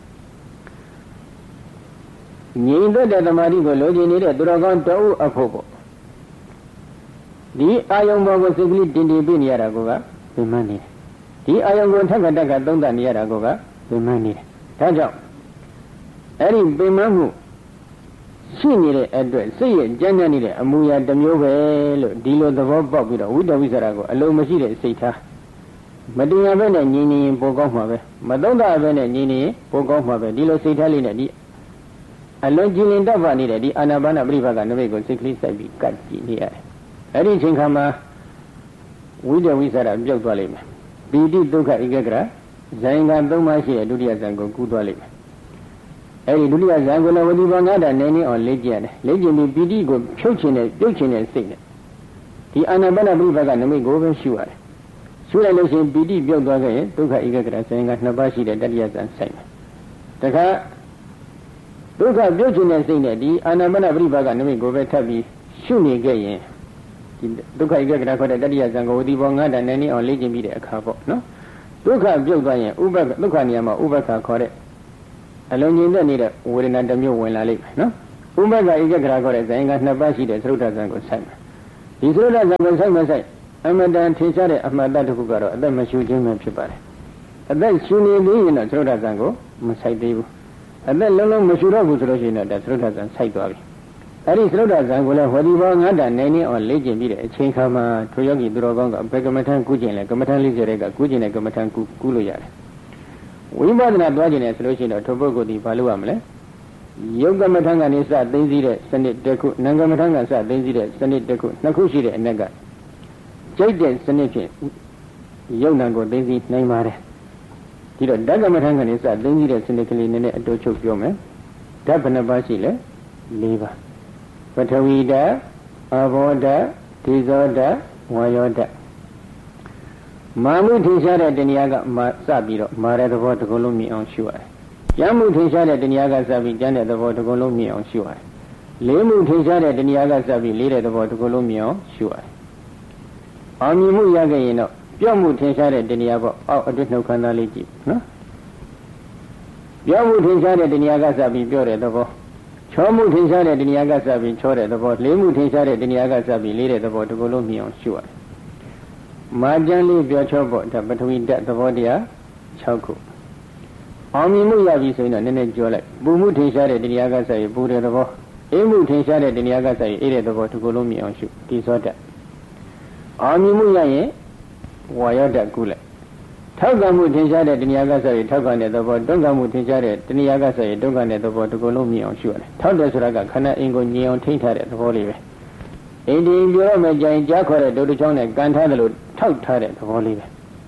ငြိမ်သက်တဲ့သမာဓိကိုလိုချင်နေတဲ့သူတော်ကောင်းတအုပ်အဖို့ပေါ့ဒီအာယုံဘောကိုစိတ်ကလေးတင်တင်ပြနေရတာကပြင်းမနေတယ်ဒီအာယုံကိုထက်ကတက်ကသုံးသပ်နေရတာကပြင်းမနေတယ်ဒါကြောင့်အဲ့ဒီပြင်းမမှုရှိနေတဲ့အတွက်စိတ်ရဲ့ကြမ်းတမ်းနေတဲ့အမူအရာတစ်မျိုးပဲလို့ဒီလိုသဘောပေါက်ပြီးတော့ဝိတ္တဝိသရာကိုအလုံးမရှိတဲ့စိတ်ထားမတရားပဲနဲ့ငြင်းနေရင်ပိုကောင်းမှာပဲမသုံးတာပဲနဲ့ငြင်းနေရင်ပိုကောင်းမှာပဲဒီလိုစိတ်ထားလေးနဲ့ဒီအလုံးကြည်လင်တတ်ပါနေတဲ့ဒီအာနာပါနပြိပါကနမိတ်ကိုစိတ်ကလေးစိုက်ပြီးကတ်ကြည့်နေရတယ်အဲ့ဒီအချိန်ခါမှာဝိတ္တဝိသရာပြုတ်သွားလိမ့်မယ်ပီတိဒုက္ခဧကဂရဇာယင်္ဂါသုံးပါးရှိတဲ့ဒုတိယဇန်ကိုကူးသွားလိမ့်မယ်အဲဒီဒုတိယဇန်ကိုလည်းဝတိဘောငါးဓာတ်နိုင်နေအောင်လေ့ကျင့်ရတယ်လေ့ကျင့်ပြီးပီတိကိုဖြုတ်ခြင်းနဲ့ပြုတ်ခြင်းနဲ့စိတ်နဲ့ဒီအာနာပါနပြိပါကနမိတ်ကိုပဲရှုရတယ်ရှုလိုက်လို့ရှိရင်ပီတိပြုတ်သွားခဲ့ရင်ဒုက္ခဧကဂရဇင်ကနှစ်ပါးရှိတဲ့တတိယဇန်ဆိုင်မယ်တခါဒုက္ခပြုတ်ခြင်းတဲ့စိတ်နဲ့ဒီအာနာပါနပရိပါကနမိတ်ကိုပဲထပ်ပြီးရှုနေခဲ့ရင်ဒီဒုက္ခဧကဂရခေါ်တဲ့တတိယဇန်ကိုဝတိဘောငါးတန်နဲ့နည်းအောင်လေ့ကျင့်ပြီးတဲ့အခါပေါ့နော်ဒုက္ခပြုတ်သွားရင်ဥပ္ပဒုက္ခနေရာမှာဥပ္ပခခေါ်တဲ့အလုံးကြီးတဲ့နေတဲ့ဝေဒနာတစ်မျိုးဝင်လာလိမ့်မယ်နော်ဥပ္ပကဧကဂရခေါ်တဲ့ဇန်ကနှစ်ပါးရှိတဲ့သရုဒ္ဓဇန်ကိုဆိုင်မယ်ဒီသရုဒ္ဓဇန်ကိုဆိုင်မဆိုင်အမတန်ထင်ရှားတဲ့အမှတ်တတစ်ခုကတော့အသက်မရှုခြင်းပဲဖြစ်ပါတယ်အသက်ရှုနေသေးရင်တော့သရုဒ္ဓဇန်ကိုမဆိုင်သေးဘူးအသက်လုံးလုံးမရှုတော့ဘူးဆိုလို့ရှိရင်တော့သရုဒ္ဓဇန်ဆိုင်သွားပြီအဲဒီသရုဒ္ဓဇန်ကိုလည်းဝတိဘောငါးတန်နိုင်နေအောင်လေ့ကျင့်ပြီးတဲ့အချိန်ခါမှာထိုယောဂီသူတော်ကောင်းကဘယ်ကမ္မထံကုကျင်လဲကမ္မထံလေးစတဲ့ကကုကျင်တဲ့ကမ္မထံကုကုလို့ရတယ်ဝိပဿနာသွားကျင်တယ်ဆိုလို့ရှိရင်တော့ထိုပုဂ္ဂိုလ်ဒီဘာလို့ရမလဲယုတ်ကမ္မထံကနေစသိသိတဲ့စနစ်တစ်ခုနံကမ္မထံကစသိသိတဲ့စနစ်တစ်ခုနှစ်ခုရှိတဲ့အနက်ကကျိတ်တဲ့စနစ်ဖြင့်ယုတ်နံကိုသိသိနိုင်ပါတယ်ဒီတော့ဓကမ္မထံကနေစသိသိတဲ့စနစ်ကလေးနည်းနည်းအတူချုပ်ပြောမယ်ဓာတ်ဘယ်နှပါးရှိလဲ၄ပါးပထဝီဓာတ်အာဘောဓာတ်ဒေဇောဓာတ်ဝါယောဓာတ်မာမှုထင်ရှားတဲ့တဏှာကမာစပြီးတော့မာတဲ့သဘောတစ်ခုလုံးမြင်အောင်ရှုရတယ်ကျမ်းမှုထင်ရှားတဲ့တဏှာကစပြီးကျမ်းတဲ့သဘောတစ်ခုလုံးမြင်အောင်ရှုရတယ်လေးမှုထင်ရှားတဲ့တဏှာကစပြီးလေးတဲ့သဘောတစ်ခုလုံးမြင်အောင်ရှုရတယ်အောင်မြင်မှုရခဲ့ရင်တော့ပြော့မှုထင်ရှားတဲ့တဏှာပေါ့အောက်အတွင်းနှုတ်ခမ်းသားလေးကြည့်နော်ပြော့မှုထင်ရှားတဲ့တဏှာကစပြီးပြော့တဲ့သဘောချောမှုထင်ရှားတဲ့တဏှာကစပြီးချောတဲ့သဘောလေးမှုထင်ရှားတဲ့တဏှာကစပြီးလေးတဲ့သဘောတစ်ခုလုံးမြင်အောင်ရှုရတယ်မာကျန်လေးပြောချောပေါ့ဒါပထဝီဓာတ်သဘောတရား၆ခုအောင်မြင်မှုရပြီဆိုရင်တော့နည်းနည်းကြောလိုက်ပူမှုထင်ရှားတဲ့တဏှာကစပြီးပူတဲ့သဘောအေးမှုထင်ရှားတဲ့တဏှာကစပြီးအေးတဲ့သဘောတစ်ခုလုံးမြင်အောင်ရှုဒီစောဓာတ်အောင်မြင်မှုရရင်ဝါယောဓာတ်ကုလိုက်ထောက်ကမှုထင်ရှားတဲ့တဏှာကစပြီးထောက်ကန်တဲ့သဘောတွန်းကန်မှုထင်ရှားတဲ့တဏှာကစပြီးတွန်းကန်တဲ့သဘောတစ်ခုလုံးမြင်အောင်ရှုရတယ်ထောက်တယ်ဆိုတာကခန္ဓာအင်ကိုညင်အောင်ထိန်းထားတဲ့သဘောလေးပဲအိန္ဒိယပြောရမယ်ကြရင်ကြားခေါ်တဲ့ဒုတိယချောင်းနဲ့ကန်ထားတယ်လို့ထောက်ထားတဲ့သဘောလေးပဲ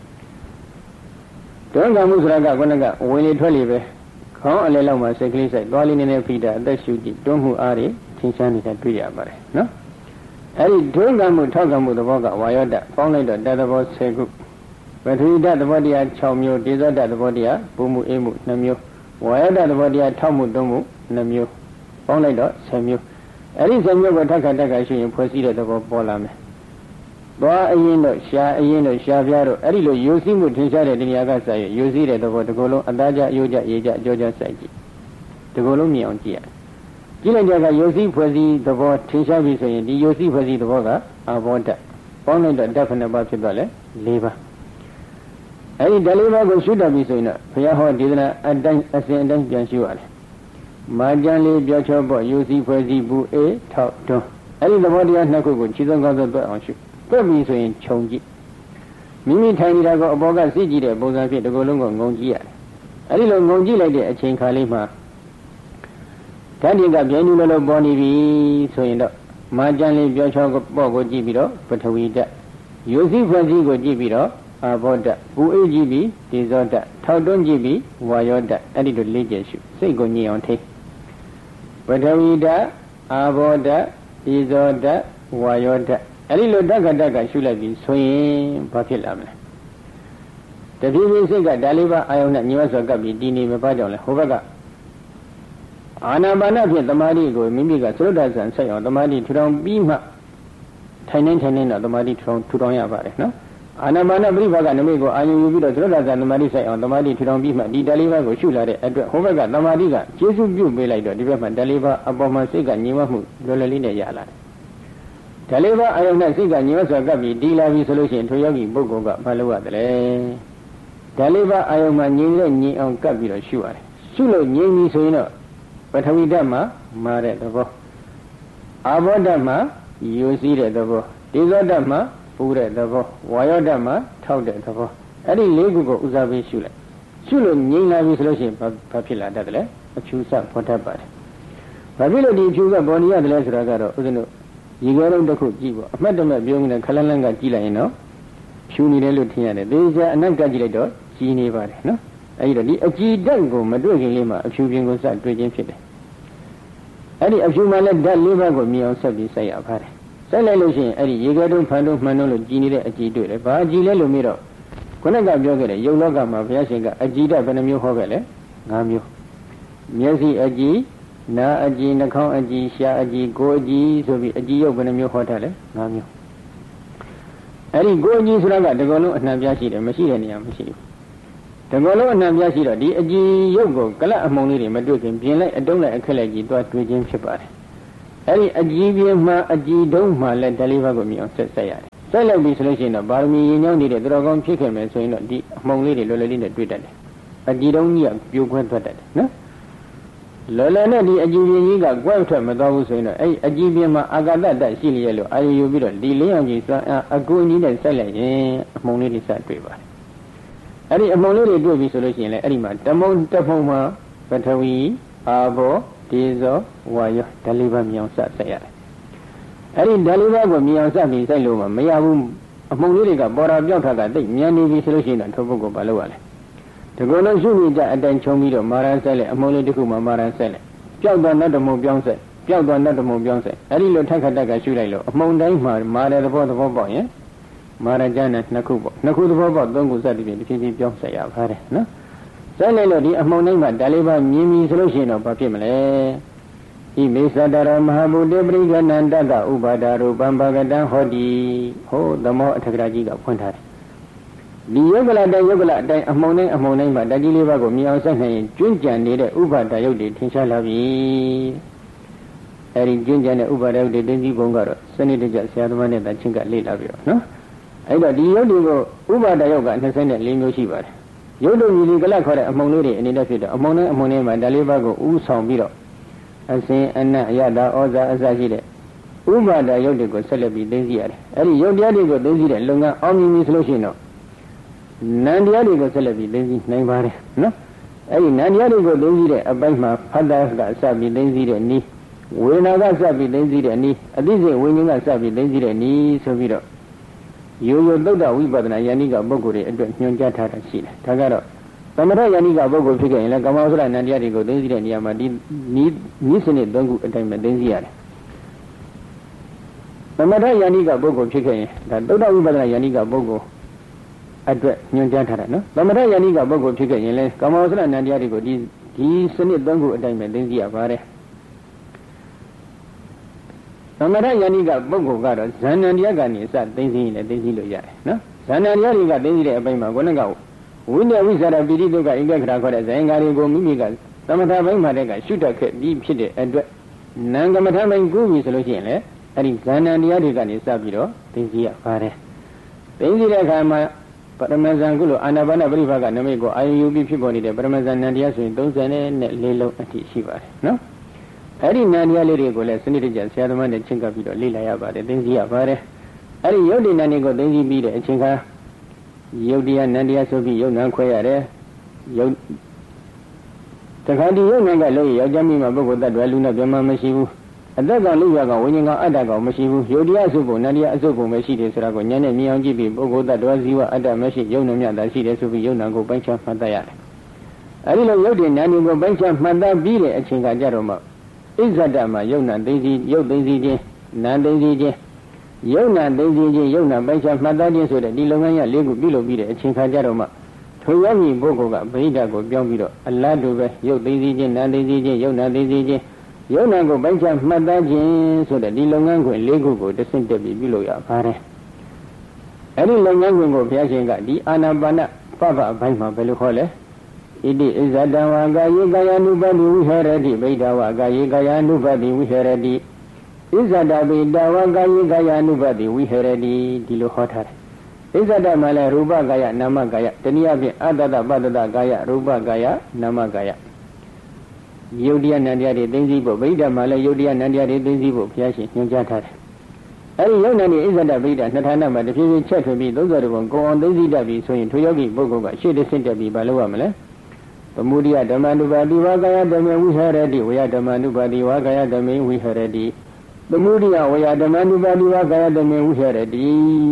တွန်းကန်မှုဆိုတာကခုနကဝင်လေထွက်လေပဲခေါင်းအလဲလောက်မှာစိတ်ကလေးစိုက်သွားလေးနည်းနည်းဖိတာအသက်ရှူကြည့်တွန်းမှုအားတွေထင်ရှားနေတာတွေ့ရပါတယ်နော်အဲဒီတွန်းကန်မှုထောက်ကန်မှုသဘောကဝါယောဓာတ်ပေါင်းလိုက်တော့ဓာတ်သဘော၁၀ခုပထဝီဓာတ်သဘောတရား၆မျိုးဒေဇောဓာတ်သဘောတရားပူမှုအေးမှု၂မျိုးဝါယောဓာတ်သဘောတရားထောက်မှုတွန်းမှု၂မျိုးပေါင်းလိုက်တော့၁၀မျိုးအဲ့ဒီ၁၀မျိုးကိုထပ်ခါထပ်ခါရှိရင်ဖွဲ့စည်းတဲ့သဘောပေါ်လာမယ်သွားအရင်တော့ရှာအရင်တော့ရှာပြားတော့အဲ့ဒီလိုယူစည်းမှုထင်ရှားတဲ့တရားကစရယူစည်းတဲ့သဘောတစ်ခုလုံးအသားကြအယိုးကြရေကြအကြောကြစိုက်ကြည့်ဒီခုလုံးမြင်အောင်ကြည့်ရကြည့်လိုက်ကြကယူစည်းဖွဲ့စည်းသဘောထင်ရှားပြီဆိုရင်ဒီယူစည်းဖွဲ့စည်းသဘောကအာဘောဓာတ်ပေါင်းလိုက်တော့ဓာတ်ခဏပါဖြစ်သွားလဲ၄ပါးအဲ့ဒီဓာတ်၄ပါးကိုရှုတတ်ပြီဆိုရင်တော့ဘုရားဟောဒေသနာအတိုင်းအစဉ်အတိုင်းပြန်ရှုရတယ်မာကျန်လေးပြောချောပေါ့ယူစည်းဖွဲ့စည်းဘူးအေးထောက်တွန်းအဲ့ဒီသဘောတရားနှစ်ခုကိုခြေစုံကောင်းဆုံးတွေ့အောင်ရှုတွက်ပြီဆိုရင်ခြုံကြည့်မိမိထိုင်နေတာကိုအပေါ်ကစိကြည့်တဲ့ပုံစံဖြင့်ဒီကုလုံးကိုငုံကြည့်ရတယ်အဲ့ဒီလိုငုံကြည့်လိုက်တဲ့အချိန်ခါလေးမှာဓာတ်တွေကပြင်းနေလို့ပေါ်နေပြီဆိုရင်တော့မာကျန်လေးပြောချောပေါ့ကိုကြည့်ပြီးတော့ပထဝီဓာတ်ယူစည်းဖွဲ့စည်းကိုကြည့်ပြီးတော့အာဘောဓာတ်ပူအေးကြည့်ပြီးဒေဇောဓာတ်ထောက်တွန်းကြည့်ပြီးဝါယောဓာတ်အဲ့ဒီလိုလေးကျရှုစိတ်ကိုညင်အောင်ထိပထဝီဓာတ်အာဘောဓာတ်ဒေဇောဓာတ်ဝါယောဓာတ်အဲ့ဒီလိုဓာတ်ကဓာတ်ကရှုလိုက်ပြီးဆိုရင်ဘာဖြစ်လာမလဲတဖြည်းဖြည်းစိတ်ကဓာတ်လေးပါအာယုန်နဲ့ညီမစွာကပ်ပြီးတည်နေမပါကြောင်လဲဟိုဘက်ကအာနာပါနဖြင့်တမာတိကိုမိမိကသရုဒ္ဓဆန်ဆက်အောင်တမာတိထူထောင်ပြီးမှထိုင်နေထိုင်နေတော့တမာတိထူထောင်ထူထောင်ရပါတယ်နော်အာနာပါနပရိပါကနမိတ်ကိုအာယုံယူပြီးတော့သရုဒ္ဓဆန်တမာတိဆက်အောင်တမာတိထူထောင်ပြီးမှဒီဓာတ်လေးပါကိုရှုလာတဲ့အတွက်ဟိုဘက်ကတမာတိကကျေစုပြုတ်ပေးလိုက်တော့ဒီဘက်မှာဓာတ်လေးပါအပေါ်မှာစိတ်ကညီမမှုလွယ်လွယ်လေးနဲ့ရလာတယ်ဓာတ်လေးပါအာယုံနဲ့စိတ်ကညီမစွာကပ်ပြီးဒီလာပြီဆိုလို့ရှိရင်ထိုယောဂီပုဂ္ဂိုလ်ကဘာလုပ်ရတယ်လဲဓာတ်လေးပါအာယုံမှာညီတဲ့ညီအောင်ကပ်ပြီးတော့ရှုရတယ်ရှုလို့ညီပြီဆိုရင်တော့ပထဝီဓာတ်မှာမာတဲ့သဘောအာဘောဓာတ်မှာယူစည်းတဲ့သဘောဒေဇောဓာတ်မှာပူတဲ့သဘောဝါယောဓာတ်မှာထောက်တဲ့သဘောအဲ့ဒီလေးခုကိုဦးစားပေးရှုလိုက်ရှုလို့ငြိမ်လာပြီဆိုလို့ရှိရင်ဘာဖြစ်လာတတ်တယ်လဲအဖြူစပေါ်တတ်ပါတယ်ဘာဖြစ်လို့ဒီအဖြူစပေါ်နေရတယ်လဲဆိုတာကတော့ဦးဇင်းတို့ရေခဲလုံးတစ်ခုကြည့်ပေါ့အမှတ်တမဲ့ပြုံးနေတဲ့ခလန်းလန်းကကြည့်လိုက်ရင်တော့ဖြူနေတယ်လို့ထင်ရတယ်သေချာအနက်ကကြည့်လိုက်တော့ကြီးနေပါတယ်နော်အဲဒီတော့ဒီအကြည်ဓာတ်ကိုမတွေ့ခင်လေးမှာအဖြူပြင်ကိုစတွေ့ခြင်းဖြစ်တယ်အဲ့ဒီအဖြူမှလည်းဓာတ်လေးပါးကိုမြင်အောင်ဆက်ပြီးစိုက်ရပါတယ်စိုက်လိုက်လို့ရှိရင်အဲ့ဒီရေခဲတုံးဖန်တုံးမှန်တုံးလို့ကြည်နေတဲ့အကြည်တွေ့တယ်ဘာအကြည်လဲလို့မေးတော့ခုနကပြောခဲ့တဲ့ယုတ်လောကမှာဘုရားရှင်ကအကြည်ဓာတ်ဘယ်နှမျိုးဟောခဲ့လဲ၅မျိုးမျက်စိအကြည်နာအကြည်နှာခေါင်းအကြည်ရှားအကြည်ကိုယ်အကြည်ဆိုပြီးအကြည်ယုတ်ဘယ်နှမျိုးဟောထားလဲ၅မျိုးအဲ့ဒီကိုယ်အကြည်ဆိုတာကတကယ်လို့အနှံပြရှိတယ်မရှိတဲ့နေရာမရှိဘူးတကယ်လို့အနှံပြရှိတော့ဒီအကြည်ယုတ်ကိုကလပ်အမှုန်လေးတွေမတွေ့ခင်ပြင်လိုက်အတုံးလိုက်အခက်လိုက်ကြီးသွားတွေ့ခြင်းဖြစ်ပါတယ်အဲ့ဒီအကြည်ပြင်းမှအကြည်တုံးမှလည်းဓာလေးပါးကိုမြင်အောင်ဆက်ဆက်ရတယ်ဆက်လိုက်ပြီဆိုလို့ရှိရင်တော့ပါရမီရင်ကြောင်းနေတဲ့သူတော်ကောင်းဖြစ်ခဲ့မယ်ဆိုရင်တော့ဒီအမှုန်လေးတွေလွယ်လွယ်လေးနဲ့တွေ့တတ်တယ်အကြည်တုံးကြီးကပြိုခွဲထွက်တတ်တယ်နော်လောလောနဲ့ဒီအကြည်ပြင်းကြီးကကွဲထွက်မသွားဘူးဆိုရင်တော့အဲ့အကြည်ပြင်းမှာအာဂတတရှိလျက်လို့အာရုံယူပြီးတော့ဒီလင်းအောင်ကြီးစွမ်းအကူအညီနဲ့ဆက်လိုက်ရင်အမှုန်လေးတွေဆက်တွေ့ပါတယ်အဲ့ဒီအမှုန်လေးတွေတွေ့ပြီဆိုလို့ရှိရင်လည်းအဲ့ဒီမှာတမုံတဖုံမှာပထဝီအာဘောဒေဇောဝါယောဓာလေးပါးမြောင်ဆက်ဆက်ရတယ်အဲ့ဒီဓာလေးပါးကိုမြောင်ဆက်ပြီးစိုက်လို့မရဘူးအမှုန်လေးတွေကပေါ်တာပြောက်တာကတိတ်မြန်နေပြီဆိုလို့ရှိရင်တော့ထိုပုဂ္ဂိုလ်ဘာလုပ်ရလဲဒီကုလုံးရှုမိကြအတိုင်းခြုံပြီးတော့မာရန်ဆက်လိုက်အမှုန်လေးတစ်ခုမှမာရန်ဆက်လိုက်ပျောက်သွားတဲ့ဓမ္မပြောင်းဆက်ပျောက်သွားတဲ့ဓမ္မပြောင်းဆက်အဲ့ဒီလိုထိုက်ခတ်တက်ကရှုလိုက်လို့အမှုန်တိုင်းမှာမာတဲ့သဘောသဘောပေါက်ရင်မာရကြနဲ့နှစ်ခုပေါ့နှစ်ခုသဘောပေါက်သုံးခုစသည်ဖြင့်တစ်ဖြည်းဖြည်းပြောင်းဆက်ရပါတယ်နော်ဆက်လိုက်လို့ဒီအမှုန်တိုင်းမှာဓာလေးပါမြင်ပြီဆိုလို့ရှိရင်တော့ဘာဖြစ်မလဲဤမေသတရမဟာဗုဒ္ဓပရိကဏန္တကဥပါဒာရူပံဘာဂတံဟောတိဟောသမောအထကရာကြီးကဖွင့်ထားတယ်ဒီယုတ်ကလတိုင်းယုတ်ကလအတိုင်းအမှုန်တိုင်းအမှုန်တိုင်းမှာဓာကြီးလေးပါးကိုမြင်အောင်ဆက်နိုင်ရင်ကျွန့်ကြံနေတဲ့ဥပါဒာယုတ်တွေထင်ရှားလာပြီအဲဒီကျွန့်ကြံတဲ့ဥပါဒာယုတ်တွေတင်းကြီးပုံကတော့စနစ်တကျဆရာသမားနဲ့တချင်းကလေ့လာပြီးတော့နော်အဲ့တော့ဒီယုတ်တွေကိုဥပါဒာယုတ်က၂၄မျိုးရှိပါတယ်ယုတ်တို့ညီလီကလခေါ်တဲ့အမှုန်လေးတွေအနေနဲ့ဖြစ်တော့အမှုန်နဲ့အမှုန်နဲ့မှာဓာလေးပါးကိုဥဆောင်ပြီးတော့အစဉ်အနတ်အရတာဩဇာအစရှိတဲ့ဥပါဒာယုတ်တွေကိုဆက်လက်ပြီးသိသိရတယ်အဲ့ဒီယုတ်တရားတွေကိုသိသိတဲ့လုပ်ငန်းအောင်မြင်ပြီဆိုလို့ရှိရင်တော့နန္တရားတွေကိုဆက်လက်ပြီးသိသိနိုင်ပါတယ်နော်အဲ့ဒီနန္တရားတွေကိုသိသိတဲ့အပိုင်းမှာဖတ်တာကစပြီးသိသိတဲ့နည်းဝေဒနာကစပြီးသိသိတဲ့နည်းအသိစိတ်ဝိညာဉ်ကစပြီးသိသိတဲ့နည်းဆိုပြီးတော့ရိုးရိုးသုဒ္ဓဝိပဿနာယန္တိကပုဂ္ဂိုလ်တွေအတွက်ညွှန်ကြားထားတာရှိတယ်ဒါကတော့သမထယန္တိကပုဂ္ဂိုလ်ဖြစ်ခဲ့ရင်လည်းကာမဝဆရာနန္တရားတွေကိုသိသိတဲ့နေရာမှာဒီနီးနီးစနစ်သုံးခုအတိုင်းပဲသိသိရတယ်သမထယန္တိကပုဂ္ဂိုလ်ဖြစ်ခဲ့ရင်ဒါသုဒ္ဓဝိပဿနာယန္တိကပုဂ္ဂိုလ်အတွက်ညွှန်ကြားထားတာနော်သမထယန္တိကပုဂ္ဂိုလ်ဖြစ်ခဲ့ရင်လည်းကာမဝဆရာနန္တရားတွေကိုဒီဒီစနစ်သုံးခုအတိုင်းပဲသိသိရပါတယ်သမထယန္တိကပုဂ္ဂိုလ်ကတော့ဇာဏတရားကနေစသိသိရင်လည်းသိသိလို့ရတယ်နော်ဇာဏတရားတွေကသိသိတဲ့အပိုင်းမှာကိုယ်ကဝိနည်းဝိဇာရပိဋိဒုက္ခဧကခရာခေါ်တဲ့ဇင်္ဂါတွေကိုမိမိကသမထဘိုင်းမှာတည်းကရှုတတ်ခဲ့ပြီးဖြစ်တဲ့အတွက်နံကမ္မထဘိုင်းကူးပြီဆိုလို့ရှိရင်လည်းအဲ့ဒီဇာဏတရားတွေကနေစပြီးတော့သိသိရပါတယ်သိသိတဲ့အခါမှာပရမဇန်ကုလို့အာနာပါနပရိပါကနမိတ်ကိုအာယုယူပြီးဖြစ်ပေါ်နေတဲ့ပရမဇန်နံတရားဆိုရင်၃၄လုံးအထိရှိပါတယ်နော်အဲ့ဒီနံတရားလေးတွေကိုလည်းစနစ်တကျဆရာသမားနဲ့ချင်းကပ်ပြီးတော့လေ့လာရပါတယ်သိသိရပါတယ်အဲ့ဒီယုတ်ဒီနံတွေကိုသိသိပြီးတဲ့အချိန်ခါယုတ်တရားနန္တရားဆိုပြီးယုတ်နံခွဲရတယ်ယုတ်တခါဒီယုတ်နံကလည်းယောက်ျားမိမပုဂ္ဂိုလ်တ attva လူနဲ့ပြမမရှိဘူးအသက်ကောင်လူရကောင်ဝိညာဉ်ကောင်အတ္တကောင်မရှိဘူးယုတ်တရားအစုပုံနန္တရားအစုပုံပဲရှိတယ်ဆိုတာကိုဉာဏ်နဲ့မြင်အောင်ကြည့်ပြီးပုဂ္ဂိုလ်တ attva ဇီဝအတ္တမရှိယုတ်နံမြတ်တာရှိတယ်ဆိုပြီးယုတ်နံကိုပိုင်းခြားမှတ်တတ်ရတယ်အဲဒီလိုယုတ်တဲ့နန္ဒီကိုပိုင်းခြားမှတ်တတ်ပြီးတဲ့အချိန်ကကြတော့မှဣဇဒမှာယုတ်နံသိသိယုတ်သိသိချင်းနံသိသိချင်းယုံနာသိသိချင်းယုံနာပိုက်ချမှတ်သားခြင်းဆိုတဲ့ဒီလုပ်ငန်းရလေးခုပြုလုပ်ပြီးတဲ့အချိန်ခါကြတော့မှထိုယောဂီပုဂ္ဂိုလ်ကဗိဓာကိုပြောင်းပြီးတော့အလားတူပဲယုတ်သိသိချင်းနာသိသိချင်းယုံနာသိသိချင်းယုံနာကိုပိုက်ချမှတ်သားခြင်းဆိုတဲ့ဒီလုပ်ငန်းခွင်လေးခုကိုတစ်ဆင့်တက်ပြီးပြုလုပ်ရပါတယ်အဲဒီလုပ်ငန်းခွင်ကိုဘုရားရှင်ကဒီအာနာပါနပပအပိုင်းမှာဘယ်လိုခေါ်လဲဣတိဣဇဒံဝါကာယေကာယ ानु ပတိဝိဟရတိဗိဓာဝါကာယေကာယ ानु ပတိဝိဟရတိဣဇဒဗိတဝကာယေကာယ ानु ပတိဝိဟရတိဒီလိုဟောထားတယ်ဣဇဒမှာလည်းရူပကာယနာမကာယတနည်းအားဖြင့်အတ္တတပတ္တတကာယရူပကာယနာမကာယယုတ်တရားနန္တရားတွေသိသိဖို့ဗိဓာမှာလည်းယုတ်တရားနန္တရားတွေသိသိဖို့ဘုရားရှင်ညွှန်ကြားထားတယ်အဲဒီယုတ်နန္ဒီဣဇဒဗိဓာနှစ်ဌာနမှာတဖြည်းဖြည်းချက်ထွင်ပြီးသုံးဆယ်ပုံကိုအောင်သိသိတတ်ပြီးဆိုရင်ထိုယောဂီပုဂ္ဂိုလ်ကရှေ့တစ်ဆင့်တက်ပြီးဘာလုပ်ရမလဲသမုဒိယဓမ္မ ानु ပါတိဝါကာယဓမ္မေဝိဟရတိဝေယဓမ္မ ानु ပါတိဝါကာယဓမ္မေဝိဟရတိသမုဒိယဝေယဓမ္မ ानु ပါတိဝါကာယဓမ္မေဝိဟရတိ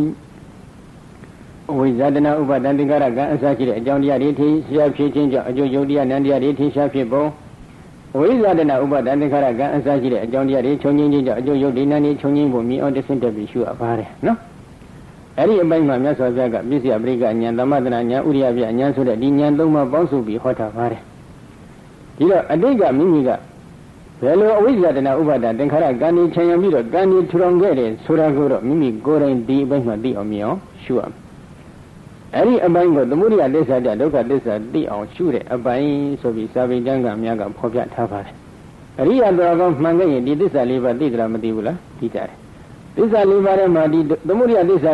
ဝိဇာတနာဥပါဒံသင်္ကာရကံအစရှိတဲ့အကြောင်းတရားတွေထင်ရှားဖြစ်ခြင်းကြောင့်အကျိုးယုတ်တရားနန္တရားတွေထင်ရှားဖြစ်ပုံဝိဇာတနာဥပါဒံသင်္ကာရကံအစရှိတဲ့အကြောင်းတရားတွေခြုံငင်းခြင်းကြောင့်အကျိုးယုတ်ဒီနန္ဒီခြုံငင်းပုံမြင်အောင်တဆင့်တက်ပြီးရှုအပ်ပါတယ်နော်အဲ့ဒီအပိုင်းမှာမြတ်စွာဘုရားကပစ္စယပရိကဉာဏ်သမထနာဉာဏ်ဥရိယပြဉာဏ်ဆိုတဲ့ဒီဉာဏ်သုံးပါးပေါင်းစုပြီးဟောထားပါတယ်ဒီတော့အတိတ်ကမိမိကဘယ်လိုအဝိဇ္ဇာတနာဥပါဒသင်္ခါရကံဒီချင်ရပြီးတော့ကံဒီထူထောင်ခဲ့တယ်ဆိုတာကိုတော့မိမိကိုယ်တိုင်ဒီအပိုင်းမှာသိအောင်မြင်အောင်ရှုရမယ်အဲ့ဒီအပိုင်းကိုသမုဒိယသစ္စာတဒုက္ခသစ္စာသိအောင်ရှုတဲ့အပိုင်းဆိုပြီးစာပေကျမ်းဂန်များကဖော်ပြထားပါတယ်အရိယတော်ကောမှန်ခဲ့ရင်ဒီသစ္စာလေးပါးသိကြလားမသိဘူးလားသိကြတယ်သစ္စာလေးပါးထဲမှာဒီသမုဒိယသစ္စာ